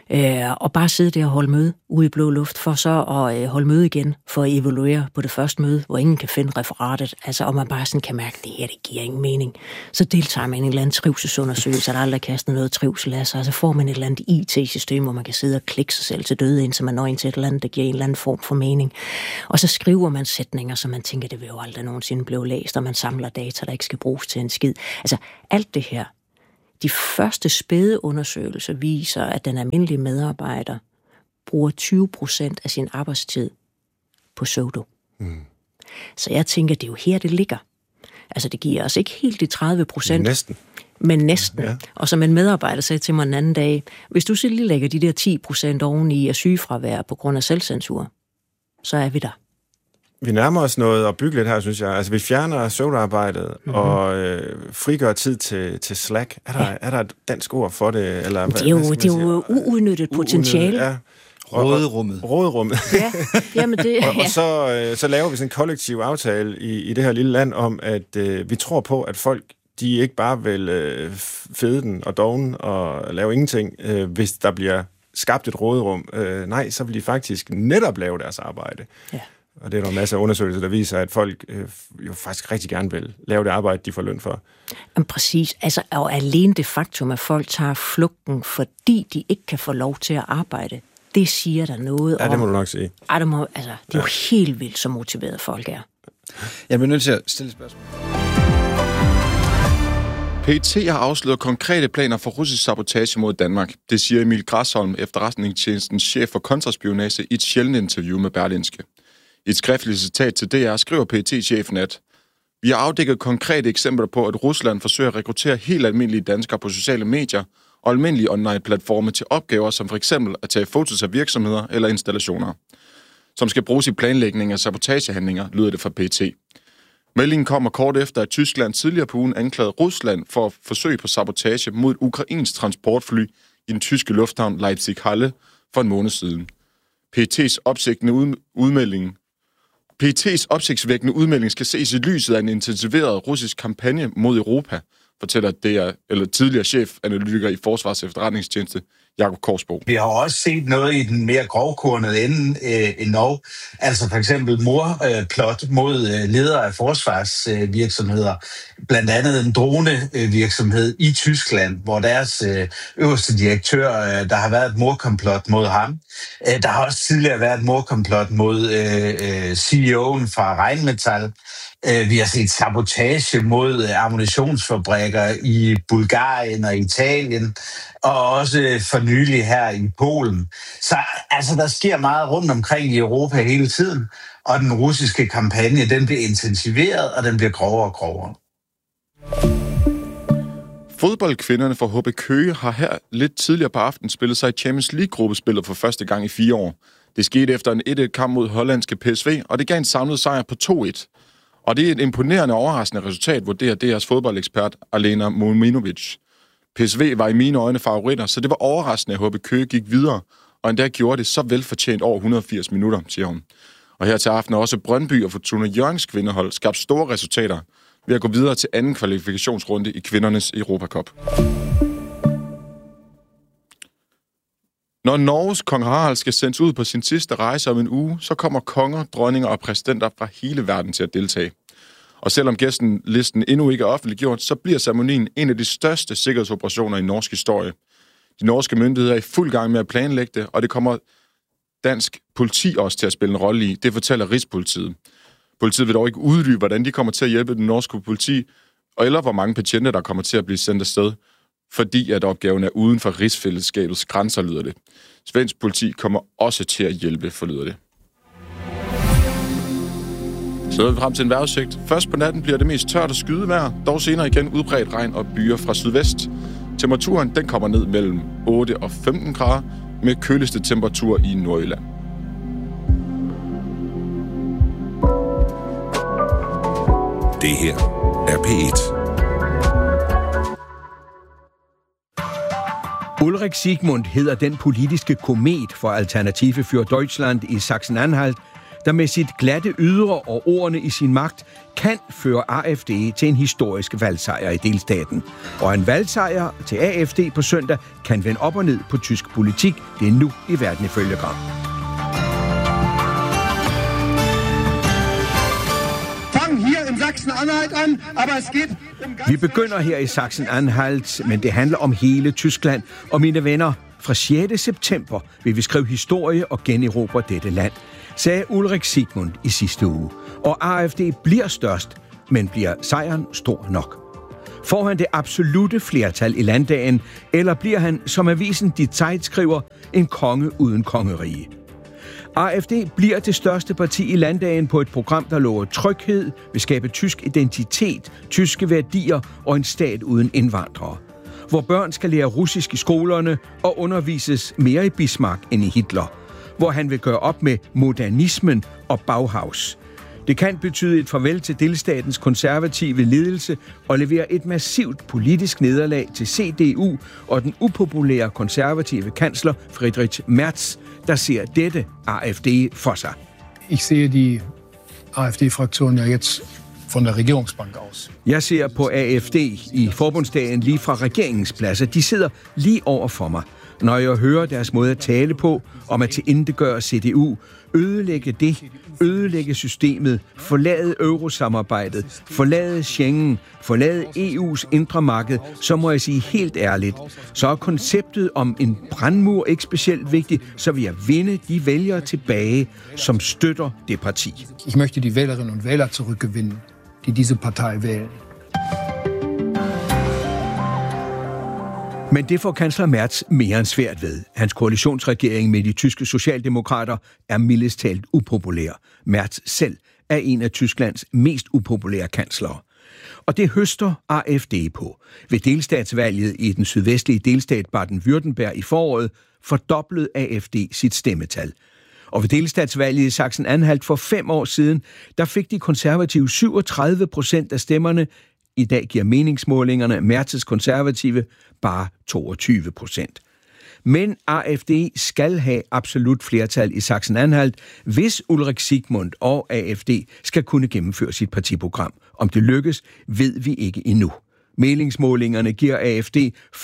Og bare sidde der og holde møde ude i blå luft, for så at holde møde igen, for at evaluere på det første møde, hvor ingen kan finde referatet, altså og man bare sådan kan mærke, at det her, det giver ingen mening. Så deltager man i en eller anden trivselsundersøgelse, der aldrig kastet noget trivsel af sig, og så får man et eller andet IT-system, hvor man kan sidde og klikke sig selv til døde, indtil man når ind til et eller andet, der giver en eller anden form for mening. Og så skriver man sætninger, som man tænker, det vil jo aldrig nogensinde blive læst, og man samler data, der ikke skal bruges til en skid. Altså alt det her. De første spæde undersøgelser viser, at den almindelige medarbejder bruger 20% af sin arbejdstid på pseudo. Så jeg tænker, det er jo her, det ligger. Altså, det giver os ikke helt de 30%. Næsten. Men næsten. Ja. Og som en medarbejder sagde til mig en anden dag, hvis du så lige lægger de der 10% oveni af sygefravær på grund af selvcensur, så er vi der. Vi nærmer os noget at bygge lidt her, synes jeg. Altså, vi fjerner pseudoarbejdet og frigør tid til Slack. Er der et dansk ord for det? Eller, det er jo uudnyttet potentiale. Ja. Råderummet. Ja, jamen det... og så laver vi sådan en kollektiv aftale i det her lille land om, at vi tror på, at folk de ikke bare vil fede den og dogne og lave ingenting, hvis der bliver skabt et råderum. Nej, så vil de faktisk netop lave deres arbejde. Ja. Og det er der masser af undersøgelser, der viser, at folk jo faktisk rigtig gerne vil lave det arbejde, de får løn for. Jamen præcis. Altså, og alene det faktum, at folk tager flugten, fordi de ikke kan få lov til at arbejde, det siger der noget om... Ja, det må du nok sige. Ja, det er jo helt vildt, så motiveret folk er. Jeg bliver nødt til at stille et spørgsmål. PET har afsløret konkrete planer for russisk sabotage mod Danmark. Det siger Emil Græsholm, efterretningstjenestens chef for kontraspionage, i et sjældent interview med Berlingske. I et skriftligt citat til DR skriver PET-chefen, at vi har afdækket konkrete eksempler på, at Rusland forsøger at rekruttere helt almindelige danskere på sociale medier og almindelige online-platforme til opgaver, som for eksempel at tage fotos af virksomheder eller installationer, som skal bruges i planlægning af sabotagehandlinger, lyder det fra PET. Meldingen kommer kort efter, at Tyskland tidligere på ugen anklagede Rusland for forsøg på sabotage mod et ukrainsk transportfly i den tyske lufthavn Leipzig-Halle for en måned siden. PET's opsigtsvækkende udmelding skal ses i lyset af en intensiveret russisk kampagne mod Europa, fortæller tidligere chefanalytiker i Forsvars Efterretningstjeneste, Jakob Korsbo. Vi har også set noget i den mere grovkornede ende endnu. Altså for eksempel morplot mod ledere af forsvarsvirksomheder. Blandt andet en dronevirksomhed i Tyskland, hvor deres øverste direktør, der har været et mordkomplot mod ham. Der har også tidligere været et mordkomplot mod CEO'en fra Rheinmetall. Vi har set sabotage mod ammunitionsfabrikker i Bulgarien og Italien, og også for nylig her i Polen. Så altså, der sker meget rundt omkring i Europa hele tiden, og den russiske kampagne, den bliver intensiveret, og den bliver grovere og grovere. Fodboldkvinderne fra HB Køge har her lidt tidligere på aftenen spillet sig i Champions League-gruppespillet for første gang i 4 år. Det skete efter en 1-1-kamp mod hollandske PSV, og det gav en samlet sejr på 2-1. Og det er et imponerende og overraskende resultat, vurderer deres fodboldekspert Alena Mominovic. PSV var i mine øjne favoritter, så det var overraskende, at HB Køge gik videre, og endda gjorde det så velfortjent over 180 minutter, siger hun. Og her til aften er også Brøndby og Fortuna Hjørrings kvindehold skabt store resultater ved at gå videre til anden kvalifikationsrunde i kvindernes Europa Cup. Når Norges kong Harald skal sendes ud på sin sidste rejse om en uge, så kommer konger, dronninger og præsidenter fra hele verden til at deltage. Og selvom gæstenlisten endnu ikke er offentliggjort, så bliver ceremonien en af de største sikkerhedsoperationer i norsk historie. De norske myndigheder er i fuld gang med at planlægge det, og det kommer dansk politi også til at spille en rolle i. Det fortæller Rigspolitiet. Politiet vil dog ikke uddybe, hvordan de kommer til at hjælpe den norske politi, eller hvor mange betjente, der kommer til at blive sendt afsted, fordi at opgaven er uden for rigsfællesskabets grænser, lyder det. Svensk politi kommer også til at hjælpe, forlyder det. Så er vi frem til en vejrudsigt. Først på natten bliver det mest tørt og skydevejr, dog senere igen udbredt regn og byer fra sydvest. Temperaturen den kommer ned mellem 8 og 15 grader med køligste temperatur i Nordjylland. Det her er P1. Ulrik Sigmund hedder den politiske komet for Alternative für Deutschland i Sachsen-Anhalt, der med sit glatte ydre og ordene i sin magt kan føre AfD til en historisk valgsejr i delstaten. Og en valgsejr til AfD på søndag kan vende op og ned på tysk politik. Det er nu i Verden ifølge Gram. Vi begynder her i Sachsen-Anhalt, men det handler om hele Tyskland. Og mine venner, fra 6. september vil vi skrive historie og generobre dette land, sagde Ulrik Siegmund i sidste uge. Og AfD bliver størst, men bliver sejren stor nok? Får han det absolute flertal i landdagen, eller bliver han, som avisen Die Zeit skriver, en konge uden kongerige? AfD bliver det største parti i landdagen på et program, der lover tryghed, vil skabe tysk identitet, tyske værdier og en stat uden indvandrere. Hvor børn skal lære russisk i skolerne og undervises mere i Bismarck end i Hitler. Hvor han vil gøre op med modernismen og Bauhaus. Det kan betyde et farvel til delstatens konservative ledelse og levere et massivt politisk nederlag til CDU og den upopulære konservative kansler Friedrich Merz, der ser dette AfD for sig. Ich sehe die AfD-Fraktion ja jetzt von der Regierungsbank aus. Jeg ser på AfD i forbundsdagen lige fra regeringens pladser. De sidder lige over for mig. Når jeg hører deres måde at tale på, om at tilintetgøre CDU, ødelægge systemet, forlade eurosamarbejdet, forlade Schengen, forlade EU's indre marked, så må jeg sige helt ærligt, så er konceptet om en brandmur ikke specielt vigtigt, så vil jeg vinde de vælgere tilbage, som støtter det parti. Ich möchte die Wählerinnen und Wähler zurückgewinnen, die diese Partei wählen. Men det får kansler Merz mere end svært ved. Hans koalitionsregering med de tyske socialdemokrater er mildest talt upopulær. Merz selv er en af Tysklands mest upopulære kanslere. Og det høster AfD på. Ved delstatsvalget i den sydvestlige delstat Baden-Württemberg i foråret fordoblede AfD sit stemmetal. Og ved delstatsvalget i Sachsen-Anhalt for 5 år siden, der fik de konservative 37% af stemmerne. I dag giver meningsmålingerne Merz's konservative bare 22%. Men AfD skal have absolut flertal i Sachsen-Anhalt, hvis Ulrik Siegmund og AfD skal kunne gennemføre sit partiprogram. Om det lykkes, ved vi ikke endnu. Meningsmålingerne giver AfD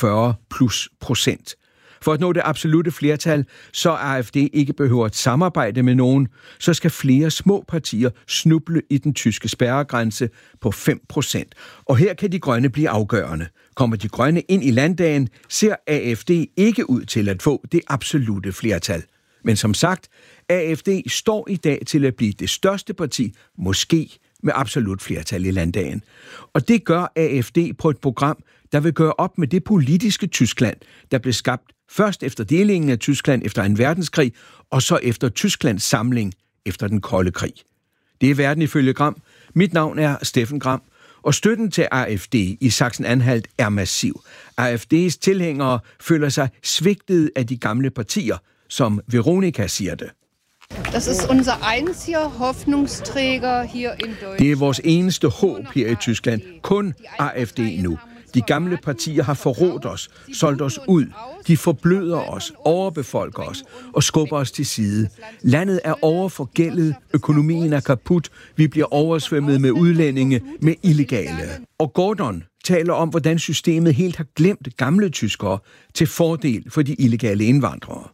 40+%. For at nå det absolute flertal, så AfD ikke behøver at samarbejde med nogen, så skal flere små partier snuble i den tyske spærregrænse på 5%. Og her kan de grønne blive afgørende. Kommer de grønne ind i landdagen, ser AfD ikke ud til at få det absolute flertal. Men som sagt, AfD står i dag til at blive det største parti, måske med absolut flertal i landdagen. Og det gør AfD på et program, der vil gøre op med det politiske Tyskland, der blev skabt først efter delingen af Tyskland efter en verdenskrig, og så efter Tysklands samling efter den kolde krig. Det er Verden ifølge Gram. Mit navn er Steffen Gram, og støtten til AfD i Sachsen-Anhalt er massiv. AfD's tilhængere føler sig svigtet af de gamle partier, som Veronika siger det. Das ist unser einziger Hoffnungsträger hier in Deutschland. Det er vores eneste håb her i Tyskland. Kun AfD nu. De gamle partier har forrådt os, solgt os ud. De forbløder os, overbefolker os og skubber os til side. Landet er overforgældet, økonomien er kaput, vi bliver oversvømmet med udlændinge, med illegale. Og Gordon taler om, hvordan systemet helt har glemt gamle tyskere til fordel for de illegale indvandrere.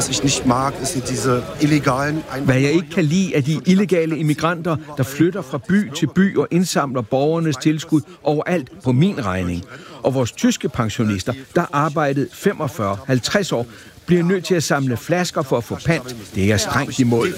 Hvad jeg ikke kan lide, er de illegale immigranter, der flytter fra by til by og indsamler borgernes tilskud overalt på min regning. Og vores tyske pensionister, der arbejdede 45-50 år, bliver nødt til at samle flasker for at få pant. Det er jeg strengt imod.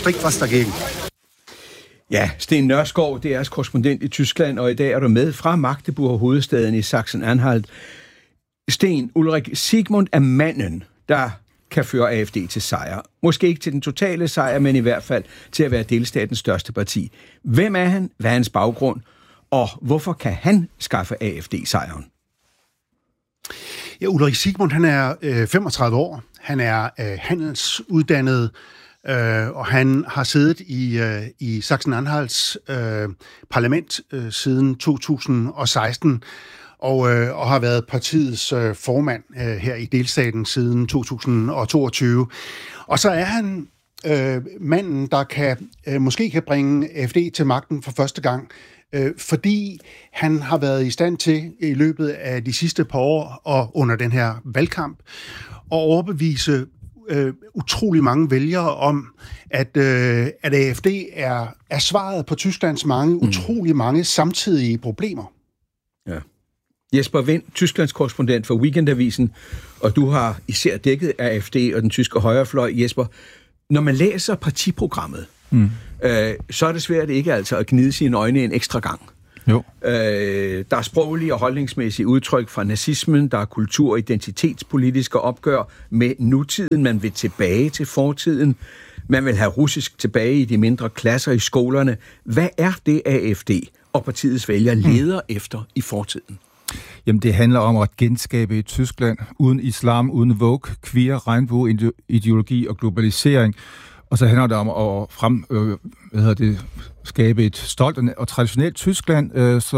Ja, Sten Nørskov, det er jeres korrespondent i Tyskland, og i dag er du med fra Magdeburg, hovedstaden i Sachsen-Anhalt. Sten, Ulrik Siegmund er manden, der kan føre AfD til sejr. Måske ikke til den totale sejr, men i hvert fald til at være delstatens største parti. Hvem er han? Hvad er hans baggrund? Og hvorfor kan han skaffe AfD-sejren? Ja, Ulrik Siegmund, han er 35 år. Han er handelsuddannet, og han har siddet i Sachsen-Anhalts parlament siden 2016, og har været partiets formand her i delstaten siden 2022. Og så er han manden, der måske kan bringe AfD til magten for første gang, fordi han har været i stand til i løbet af de sidste par år og under den her valgkamp at overbevise utrolig mange vælgere om, at AfD er svaret på Tysklands utrolig mange samtidige problemer. Ja. Jesper Wind, Tysklands korrespondent for Weekendavisen, og du har især dækket af AfD og den tyske højrefløj. Jesper, når man læser partiprogrammet, så er det svært ikke altså at gnide sine øjne en ekstra gang. Jo. Der er sproglige og holdningsmæssige udtryk fra nazismen, der er kultur- og identitetspolitiske opgør med nutiden, man vil tilbage til fortiden, man vil have russisk tilbage i de mindre klasser i skolerne. Hvad er det AfD og partiets vælgere leder efter i fortiden? Jamen, det handler om at genskabe et Tyskland uden islam, uden woke, queer, regnbueideologi og globalisering. Og så handler det om at skabe et stolt og traditionelt Tyskland,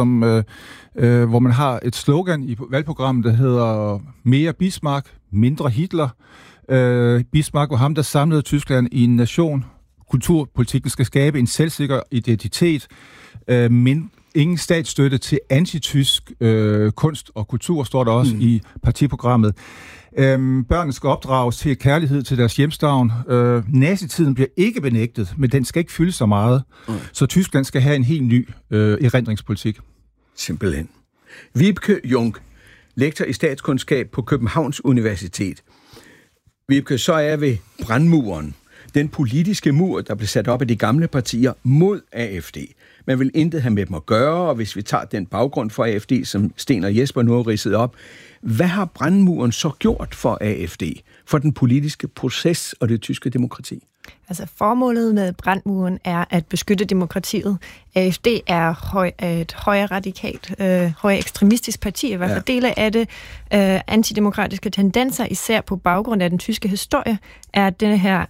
hvor man har et slogan i valgprogrammet, der hedder mere Bismarck, mindre Hitler. Bismarck var ham, der samlede Tyskland i en nation. Kulturpolitikken skal skabe en selvsikker identitet, ingen statsstøtte til antitysk kunst og kultur, står der også i partiprogrammet. Børnene skal opdrages til kærlighed til deres hjemstavn. Nazitiden bliver ikke benægtet, men den skal ikke fylde så meget. Så Tyskland skal have en helt ny erindringspolitik. Simpelthen. Vibeke Jung, lektor i statskundskab på Københavns Universitet. Vibeke, så er ved brandmuren. Den politiske mur, der blev sat op af de gamle partier mod AfD. Man vil intet have med dem at gøre, og hvis vi tager den baggrund for AfD, som Sten og Jesper nu har ridset op, hvad har brandmuren så gjort for AfD, for den politiske proces og det tyske demokrati? Altså formålet med brandmuren er at beskytte demokratiet. AfD er et højre-radikalt, højre-ekstremistisk parti, i hvert fald dele af det. Antidemokratiske tendenser, især på baggrund af den tyske historie, er den her...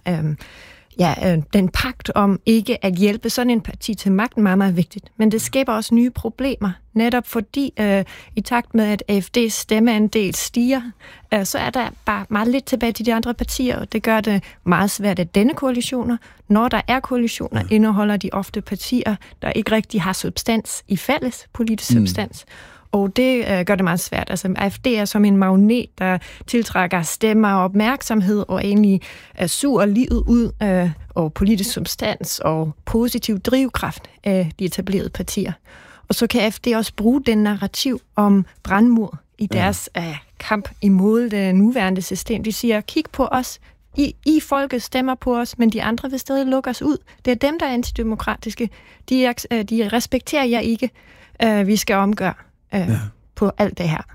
den pagt om ikke at hjælpe sådan en parti til magten meget, meget vigtigt. Men det skaber også nye problemer, netop fordi i takt med, at AfD's stemmeandel stiger, så er der bare meget lidt tilbage til de andre partier, og det gør det meget svært at danne koalitioner. Når der er koalitioner, indeholder de ofte partier, der ikke rigtig har substans i fælles politisk substans. Og det gør det meget svært. Altså, AfD er som en magnet, der tiltrækker stemmer og opmærksomhed, og egentlig suger livet ud og politisk substans og positiv drivkraft af de etablerede partier. Og så kan AfD også bruge den narrativ om brandmur i deres kamp imod det nuværende system. De siger, kig på os, I folket stemmer på os, men de andre vil stadig lukke os ud. Det er dem, der er antidemokratiske. De respekterer jer ikke. Vi skal omgøre på alt det her.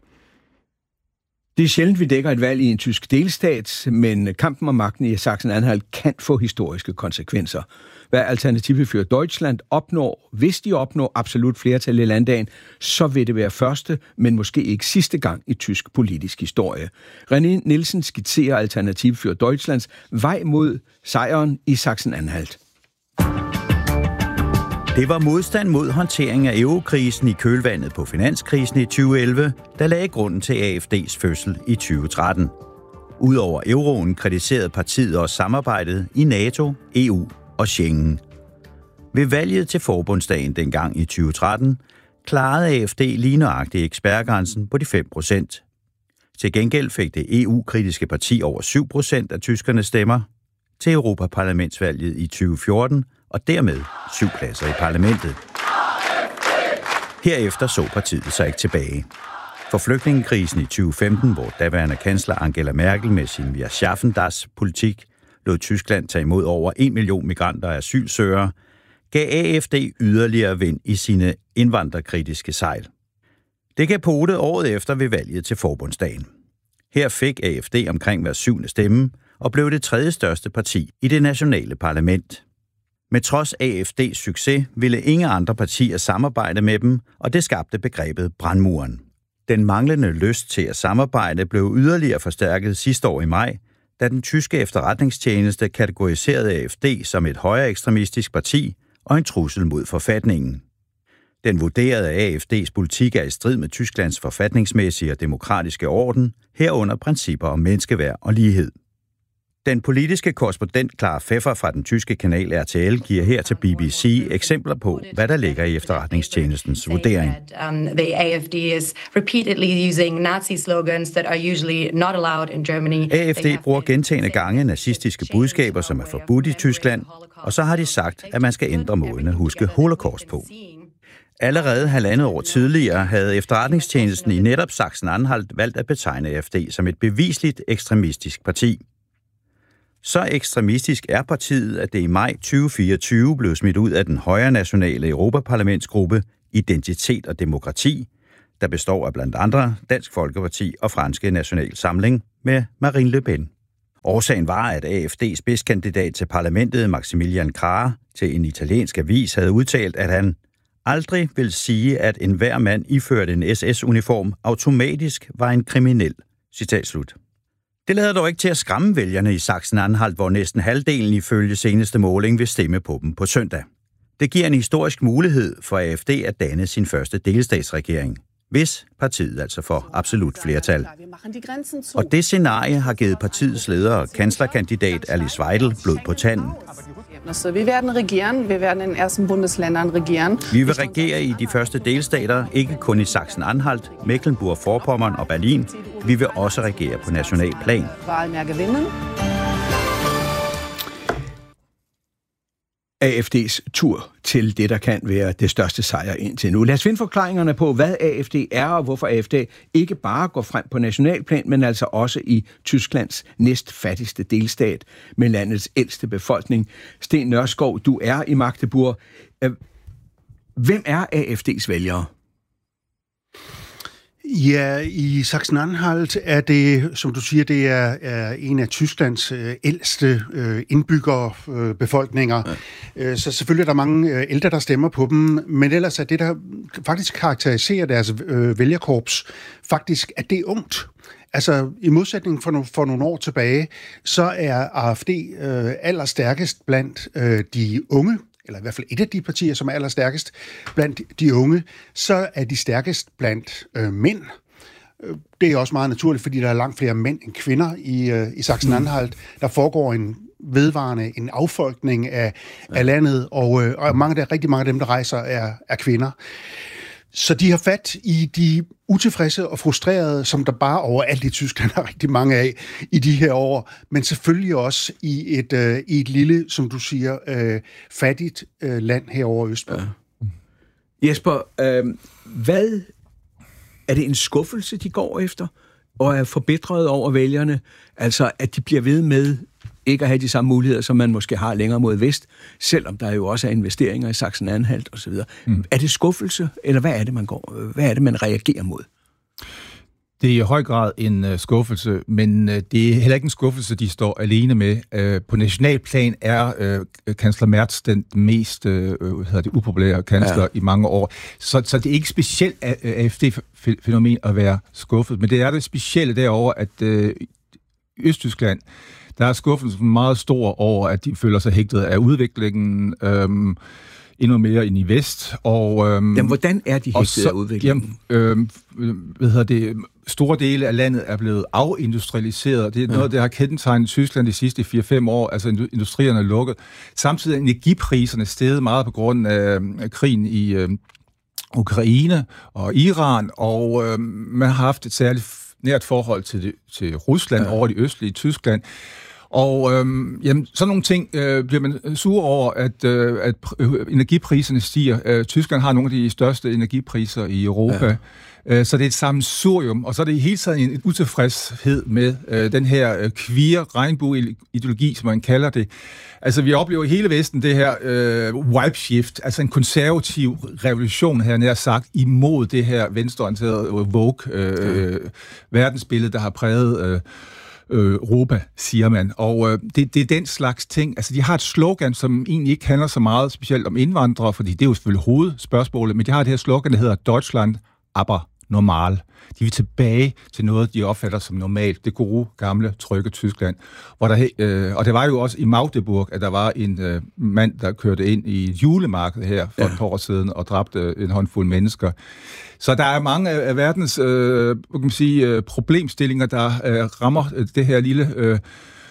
Det er sjældent, vi dækker et valg i en tysk delstat, men kampen om magten i Sachsen-Anhalt kan få historiske konsekvenser. Hvad Alternative für Deutschland opnår, hvis de opnår absolut flertal i landdagen, så vil det være første, men måske ikke sidste gang i tysk politisk historie. René Nielsen skitserer Alternative für Deutschlands vej mod sejren i Sachsen-Anhalt. Det var modstand mod håndtering af eurokrisen i kølvandet på finanskrisen i 2011, der lagde grunden til AfD's fødsel i 2013. Udover euroen kritiserede partiet også samarbejdet i NATO, EU og Schengen. Ved valget til forbundsdagen dengang i 2013 klarede AfD lige nøjagtigt ekspertgrænsen på de 5%. Til gengæld fik det EU-kritiske parti over 7% af tyskernes stemmer til Europaparlamentsvalget i 2014, og dermed 7 pladser i parlamentet. Herefter så partiet sig ikke tilbage. For flygtningekrisen i 2015, hvor daværende kansler Angela Merkel med sin Wir schaffen das politik lod Tyskland tage imod over 1 million migranter og asylsøgere, gav AfD yderligere vind i sine indvandrerkritiske sejl. Det gav pote året efter ved valget til forbundsdagen. Her fik AfD omkring hver 7. stemme og blev det 3. største parti i det nationale parlament. Med trods AfD's succes ville ingen andre partier samarbejde med dem, og det skabte begrebet brandmuren. Den manglende lyst til at samarbejde blev yderligere forstærket sidste år i maj, da den tyske efterretningstjeneste kategoriserede AfD som et højreekstremistisk parti og en trussel mod forfatningen. Den vurderede, at AfD's politik er i strid med Tysklands forfatningsmæssige og demokratiske orden, herunder principper om menneskeværd og lighed. Den politiske korrespondent Clara Pfeffer fra den tyske kanal RTL giver her til BBC eksempler på, hvad der ligger i efterretningstjenestens vurdering. The AFD is repeatedly using Nazi slogans that are usually not allowed in Germany. AFD bruger gentagne gange nazistiske budskaber, som er forbudt i Tyskland, og så har de sagt, at man skal ændre måden at huske Holocaust på. Allerede 1,5 år tidligere havde efterretningstjenesten i netop Sachsen-Anhalt valgt at betegne AFD som et bevisligt ekstremistisk parti. Så ekstremistisk er partiet, at det i maj 2024 blev smidt ud af den højre nationale Europaparlamentsgruppe Identitet og Demokrati, der består af blandt andre Dansk Folkeparti og Franske National Samling med Marine Le Pen. Årsagen var, at AFD's spidskandidat til parlamentet, Maximilian Krah, til en italiensk avis havde udtalt, at han aldrig vil sige, at enhver mand iført en SS-uniform automatisk var en kriminel. Citat slut. Det lader dog ikke til at skræmme vælgerne i Sachsen-Anhalt, hvor næsten halvdelen ifølge seneste måling vil stemme på dem på søndag. Det giver en historisk mulighed for AFD at danne sin første delstatsregering, hvis partiet altså får absolut flertal. Og det scenarie har givet partiets leder og kanslerkandidat Alice Weidel blod på tanden. Vi werden regieren, wir werden in ersten Bundesländern regieren. Vi vil regere i de første delstater, ikke kun i Sachsen-Anhalt, Mecklenburg-Vorpommern og Berlin. Vi vil også regere på national plan. AFD's tur til det, der kan være det største sejr indtil nu. Lad os finde forklaringerne på, hvad AFD er, og hvorfor AFD ikke bare går frem på nationalplan, men altså også i Tysklands næstfattigste delstat med landets ældste befolkning. Sten Nørskov, du er i Magdeburg. Hvem er AFD's vælgere? Ja, i Sachsen-Anhalt er det, som du siger, det er en af Tysklands ældste indbyggerbefolkninger. Ja. Så selvfølgelig er der mange ældre, der stemmer på dem, men ellers er det, der faktisk karakteriserer deres vælgerkorps, faktisk, at det er ungt. Altså, i modsætning for nogle år tilbage, så er AfD allerstærkest blandt de unge, eller i hvert fald et af de partier, som er allerstærkest blandt de unge, så er de stærkest blandt mænd. Det er også meget naturligt, fordi der er langt flere mænd end kvinder i Sachsen-Anhalt. Der foregår en affolkning af landet, og rigtig mange af dem, der rejser, er kvinder. Så de har fat i de utilfredse og frustrerede, som der bare overalt i Tyskland er rigtig mange af i de her år, men selvfølgelig også i et lille, som du siger, fattigt land herovre østpå. Ja. Jesper, hvad er det en skuffelse, de går efter, og er forbitret over vælgerne? Altså, at de bliver ved med ikke at have de samme muligheder, som man måske har længere mod vest, selvom der jo også er investeringer i Sachsen-Anhalt osv. Er det skuffelse, eller hvad er det, man reagerer mod? Det er i høj grad en skuffelse, men det er heller ikke en skuffelse, de står alene med. På nationalplan er kansler Merz den mest upopulære kansler i mange år. Så det er ikke specielt AfD-fænomen at være skuffet, men det er det specielle derovre, at Østtyskland, der er skuffelsen meget stor over, at de føler sig hægtet af udviklingen endnu mere end i vest. Og, jamen, hvordan er de hægtet af udviklingen? Store dele af landet er blevet afindustrialiseret. Det er noget, der har kendetegnet Tyskland de sidste 4-5 år. Altså industrierne er lukket. Samtidig er energipriserne steget meget på grund af krigen i Ukraine og Iran, og man har haft et særligt nært forhold til Rusland over det østlige Tyskland. Og sådan nogle ting bliver man sur over, at energipriserne stiger. Tyskland har nogle af de største energipriser i Europa. Ja. Så det er et sammensurium, og så er det hele tiden en utilfredshed med den her queer regnbue-ideologi, som man kalder det. Altså, vi oplever i hele Vesten det her wipe shift, altså en konservativ revolution, her nær sagt, imod det her venstreorienterede woke verdensbillede, der har præget Europa, siger man. Og det er den slags ting. Altså, de har et slogan, som egentlig ikke handler så meget specielt om indvandrere, fordi det er jo selvfølgelig hovedspørgsmålet, men de har det her slogan, der hedder Deutschland, aber normal. De vil tilbage til noget, de opfatter som normalt. Det gode, gamle, trygge Tyskland. Og det var jo også i Magdeburg, at der var en mand, der kørte ind i et julemarked her for et par år siden og dræbte en håndfuld mennesker. Så der er mange af verdens problemstillinger, der rammer det her lille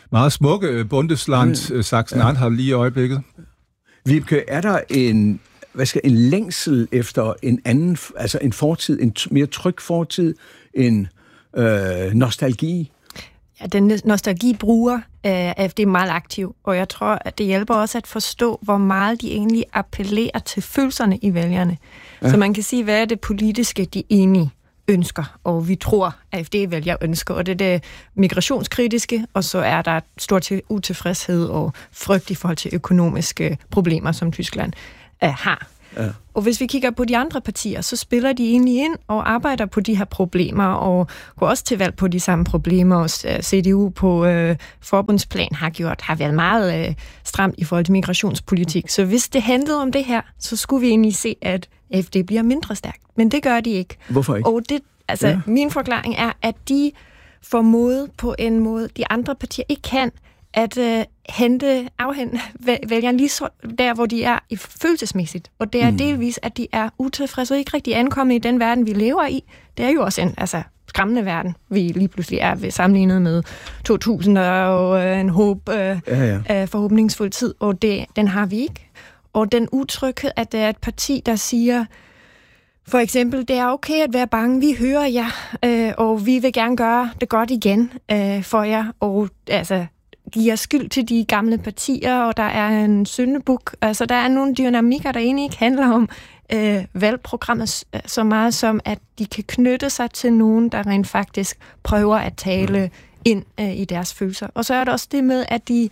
meget smukke Bundesland, Sachsen-Anhalt lige i øjeblikket. Vibeke, er der en længsel efter en anden, altså en fortid, en mere tryg fortid, en nostalgi? Ja, den nostalgi bruger AfD meget aktiv, og jeg tror, at det hjælper også at forstå, hvor meget de egentlig appellerer til følelserne i vælgerne. Ja. Så man kan sige, hvad er det politiske, de egentlig ønsker, og vi tror, at AfD-vælger ønsker, og det er det migrationskritiske, og så er der stor utilfredshed og frygt i forhold til økonomiske problemer, som Tyskland har. Ja. Og hvis vi kigger på de andre partier, så spiller de egentlig ind og arbejder på de her problemer, og går også til valg på de samme problemer, og CDU på forbundsplan har været meget stramt i forhold til migrationspolitik. Så hvis det handlede om det her, så skulle vi egentlig se, at AfD bliver mindre stærkt. Men det gør de ikke. Hvorfor ikke? Og det, min forklaring er, at de formået på en måde, de andre partier ikke kan, at afhente vælgerne lige så der, hvor de er følelsesmæssigt. Og det er delvis, at de er utilfredse og ikke rigtig ankommet i den verden, vi lever i. Det er jo også en skræmmende verden, vi lige pludselig er ved sammenlignet med 2000 og en forhåbningsfuld tid, og den har vi ikke. Og den utryghed, at det er et parti, der siger, for eksempel, det er okay at være bange, vi hører jer, og vi vil gerne gøre det godt igen for jer, og giver skyld til de gamle partier, og der er en syndebuk. Altså, der er nogle dynamikker, der egentlig ikke handler om valgprogrammet så meget som, at de kan knytte sig til nogen, der rent faktisk prøver at tale ind i deres følelser. Og så er der også det med, at de...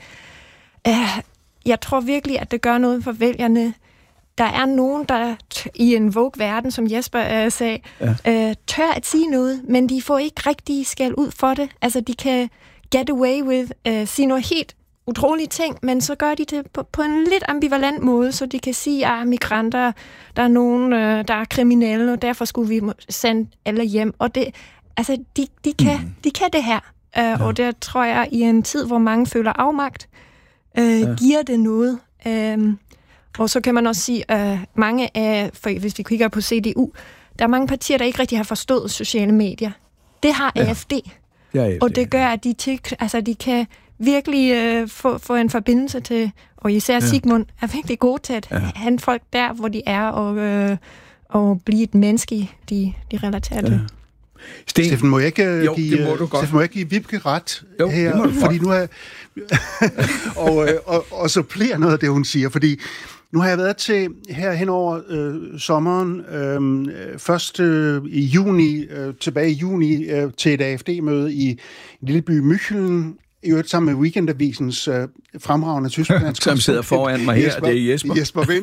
jeg tror virkelig, at det gør noget for vælgerne. Der er nogen, der i en Vogue-verden, som Jesper sagde, tør at sige noget, men de får ikke rigtig skæld ud for det. Altså, de kan get away with, sige noget helt utrolige ting, men så gør de det på en lidt ambivalent måde, så de kan sige, at migranter, der er nogen, der er kriminelle, og derfor skulle vi sende alle hjem. Og det, altså, de kan det her. Og det tror jeg, i en tid, hvor mange føler afmagt, giver det noget. Og så kan man også sige, mange af, hvis vi kigger på CDU, der er mange partier, der ikke rigtig har forstået sociale medier. Det har AfD. Og det gør, at de kan virkelig få en forbindelse til, og især Sigmund er virkelig god til at have folk der, hvor de er, og blive et menneske, de relaterer til. Steffen, må jeg ikke give Vibeke ret her? Fordi nu er og supplere noget af det, hun siger, fordi nu har jeg været til her hen over sommeren, først i juni, tilbage i juni, til et AfD-møde i en lille by München, i øvrigt sammen med Weekendavisens fremragende tysklandsk. Som sidder foran mig her, det er Jesper. Jesper Vind.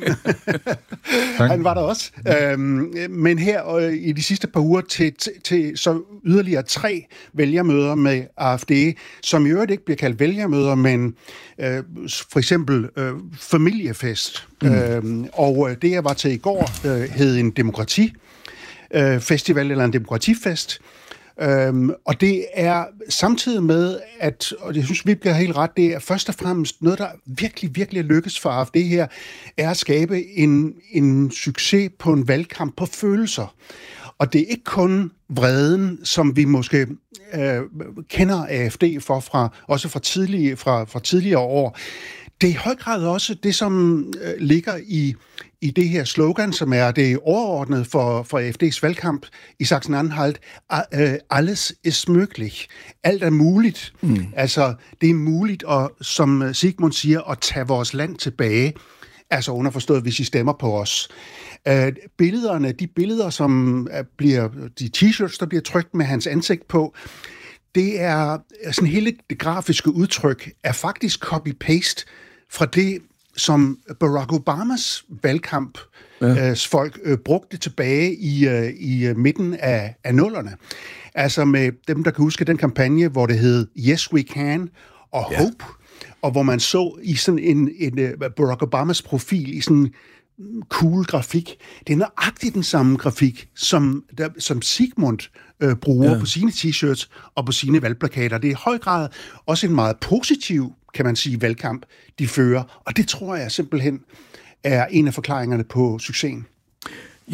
Han var der også. Men her i de sidste par uger til så yderligere 3 vælgermøder med AfD, som i øvrigt ikke bliver kaldt vælgermøder, men for eksempel familiefest. Og det, jeg var til i går, hed en demokratifestival eller en demokratifest. Og det er samtidig med, at, og jeg synes, vi bliver helt ret, det er først og fremmest noget, der virkelig, virkelig lykkes for AfD her, er at skabe en succes på en valgkamp på følelser. Og det er ikke kun vreden, som vi måske kender AfD for, også fra tidligere år. Det er i høj grad også det, som ligger i det her slogan, som er det overordnede for AfD's valgkamp i Sachsen-Anhalt. Alles ist möglich. Alt er muligt. Altså, det er muligt, som Sigmund siger, at tage vores land tilbage. Altså underforstået, hvis I stemmer på os. De billeder, som bliver, de t-shirts, der bliver trykt med hans ansigt på, det er sådan hele det grafiske udtryk, er faktisk copy-paste fra det, som Barack Obamas valgkamp folk brugte tilbage i midten af 00'erne. Altså med dem, der kan huske den kampagne, hvor det hed Yes We Can og Hope, og hvor man så i sådan en Barack Obamas profil i sådan cool grafik. Det er nøjagtigt den samme grafik, som Sigmund bruger på sine t-shirts og på sine valgplakater. Det er i høj grad også en meget positiv, kan man sige, valgkamp, de fører. Og det tror jeg simpelthen er en af forklaringerne på succesen. Jesper,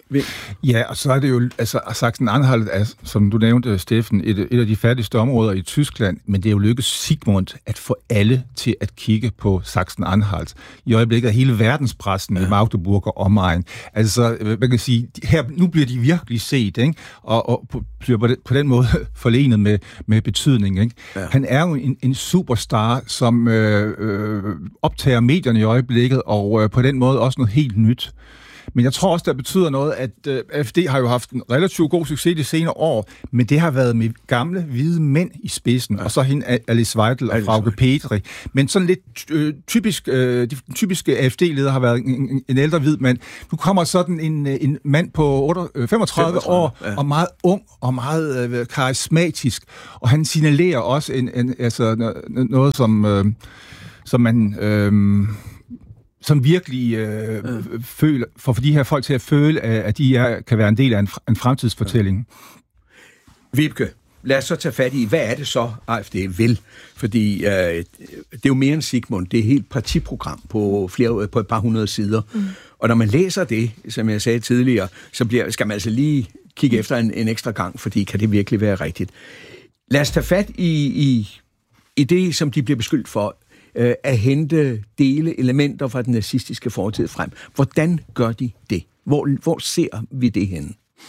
Ja, og så er det jo, altså Sachsen-Anhalt er, som du nævnte, Steffen, et af de fattigste områder i Tyskland, men det er jo lykkedes Sigmund at få alle til at kigge på Sachsen-Anhalt. I øjeblikket er hele verdenspressen i Magdeburg og omegn. Altså, man kan sige, her, nu bliver de virkelig set, ikke? Og bliver på den måde forlenet med betydning, ikke? Ja. Han er jo en superstar, som optager medierne i øjeblikket, og på den måde også noget helt nyt. Men jeg tror også, der betyder noget, at AfD har jo haft en relativt god succes de senere år, men det har været med gamle, hvide mænd i spidsen, og så hende Alice Weidel og Frauke Petri. Men sådan lidt typisk, de typiske AfD-ledere har været en ældre hvid mand. Nu kommer sådan en mand på 35 år, og meget ung og meget karismatisk, og han signalerer også altså noget, som man... som virkelig føler, for de her folk til at føle, at de kan være en del af en fremtidsfortælling. Vibke, lad os så tage fat i, hvad er det så, AfD vil? Fordi det er jo mere end Sigmund, det er et helt partiprogram på et par hundrede sider. Og når man læser det, som jeg sagde tidligere, så skal man altså lige kigge efter en ekstra gang, fordi kan det virkelig være rigtigt? Lad os tage fat i det, som de bliver beskyldt for, at hente elementer fra den nazistiske fortid frem. Hvordan gør de det? Hvor ser vi det henne?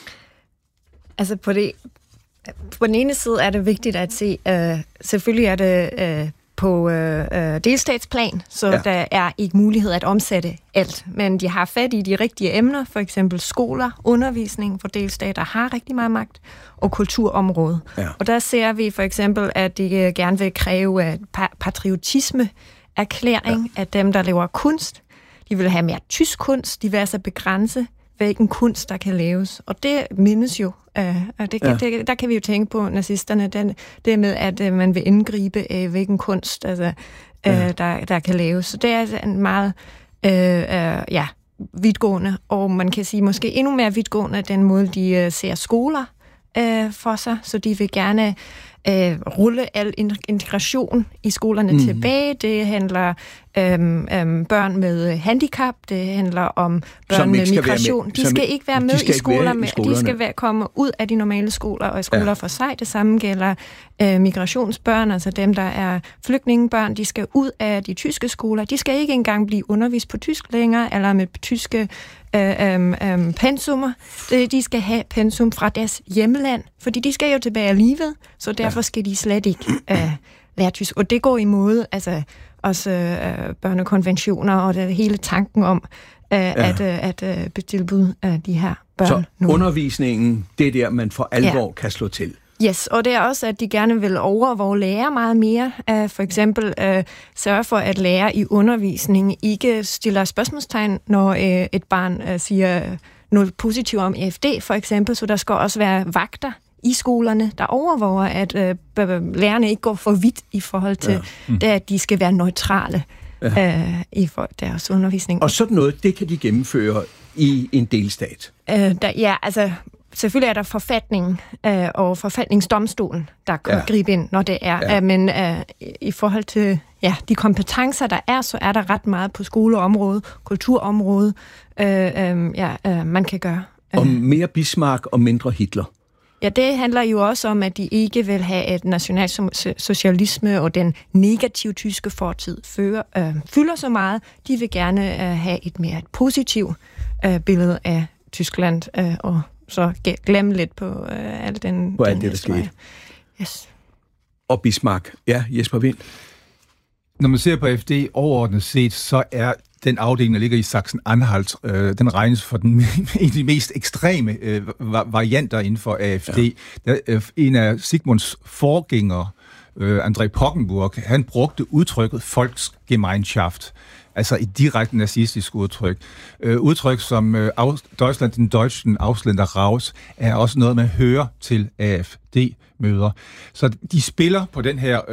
Altså på den ene side er det vigtigt at se, selvfølgelig er det på delstatsplan, så der er ikke mulighed at omsætte alt. Men de har fat i de rigtige emner, for eksempel skoler, undervisning for delstater har rigtig meget magt, og kulturområdet. Ja. Og der ser vi for eksempel, at de gerne vil kræve patriotisme-erklæring af dem, der laver kunst. De vil have mere tysk kunst, de vil altså begrænse, hvilken kunst, der kan laves. Og det mindes jo, der kan vi jo tænke på nazisterne, det med, at man vil indgribe af, hvilken kunst der kan laves. Så det er altså en meget vidtgående, og man kan sige måske endnu mere vidtgående, den måde, de ser skoler for sig, så de vil gerne rulle al integration i skolerne tilbage. Det handler børn med handicap, det handler om børn med migration. De skal ikke være med i skolerne. De skal komme ud af de normale skoler og skoler for sig. Det samme gælder migrationsbørn, altså dem, der er flygtningebørn. De skal ud af de tyske skoler. De skal ikke engang blive undervist på tysk længere, eller med tyske pensummer. De skal have pensum fra deres hjemland, fordi de skal jo tilbage alligevel, så derfor skal de slet ikke lære tysk. Og det går imod også børnekonventioner og det hele tanken om at tilbyde de her børn. Så undervisningen, det er der, man for alvor kan slå til. Yes, og det er også, at de gerne vil overvåge lærer meget mere. For eksempel sørge for, at lærer i undervisningen ikke stiller spørgsmålstegn, når et barn siger noget positivt om AfD, for eksempel. Så der skal også være vagter i skolerne, der overvåger, at lærerne ikke går for vidt i forhold til det, at de skal være neutrale i deres undervisning. Og sådan noget, det kan de gennemføre i en delstat? Selvfølgelig er der forfatningen og forfatningsdomstolen, der kan gribe ind, når det er. Men i forhold til de kompetencer, der er, så er der ret meget på skoleområdet, kulturområdet, man kan gøre. Og mere Bismarck og mindre Hitler? Ja, det handler jo også om, at de ikke vil have et nationalsocialisme og den negative tyske fortid fylder så meget. De vil gerne have et mere positivt billede af Tyskland og så glemme lidt på alt den... På alt det, der skete. Yes. Og Bismarck. Ja, Jesper Wind. Når man ser på AfD overordnet set, så er den afdeling, der ligger i Sachsen-Anhalt, den regnes for en af de mest ekstreme varianter inden for AfD. Ja. En af Sigmunds forgængere, André Poggenburg, han brugte udtrykket Volksgemeinschaft, altså et direkte nazistisk udtryk. Udtryk som Deutschland, den Deutschen Ausländer raus, er også noget, man hører til AfD-møder. Så de spiller på den her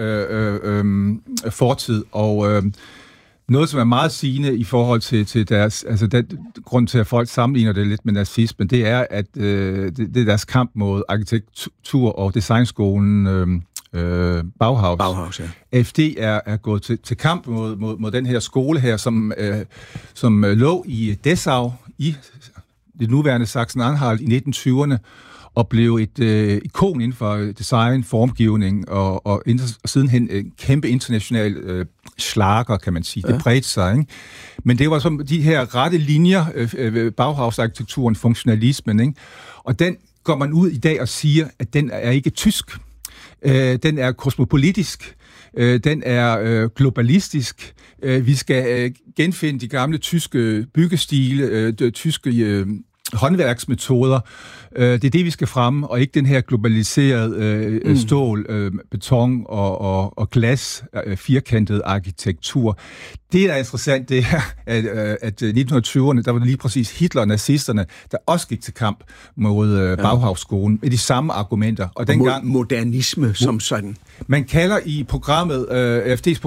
fortid, og noget, som er meget sigende i forhold til deres... Altså, den grund til, at folk sammenligner det lidt med nazismen, det er, at det er deres kamp mod arkitektur- og designskolen Bauhaus. Ja. AfD er gået til kamp mod den her skole her, som lå i Dessau i det nuværende Sachsen-Anhalt i 1920'erne, og blev et ikon inden for design, formgivning, og sidenhen en kæmpe international slager, kan man sige. Ja. Det bredte sig, ikke? Men det var som de her rette linjer, Bauhaus-arkitekturen, funktionalismen, ikke? Og den går man ud i dag og siger, at den er ikke tysk. Den er kosmopolitisk. Den er globalistisk. Vi skal genfinde de gamle tyske byggestile, tyske håndværksmetoder. Det er det, vi skal fremme, og ikke den her globaliserede stål, beton og glas, firkantet arkitektur. Det, der er interessant, det er, at 1920'erne, der var det lige præcis Hitler og nazisterne, der også gik til kamp mod Bauhaus-skolen med de samme argumenter. Og dengang modernisme som sådan. Man kalder i programmet, AfD's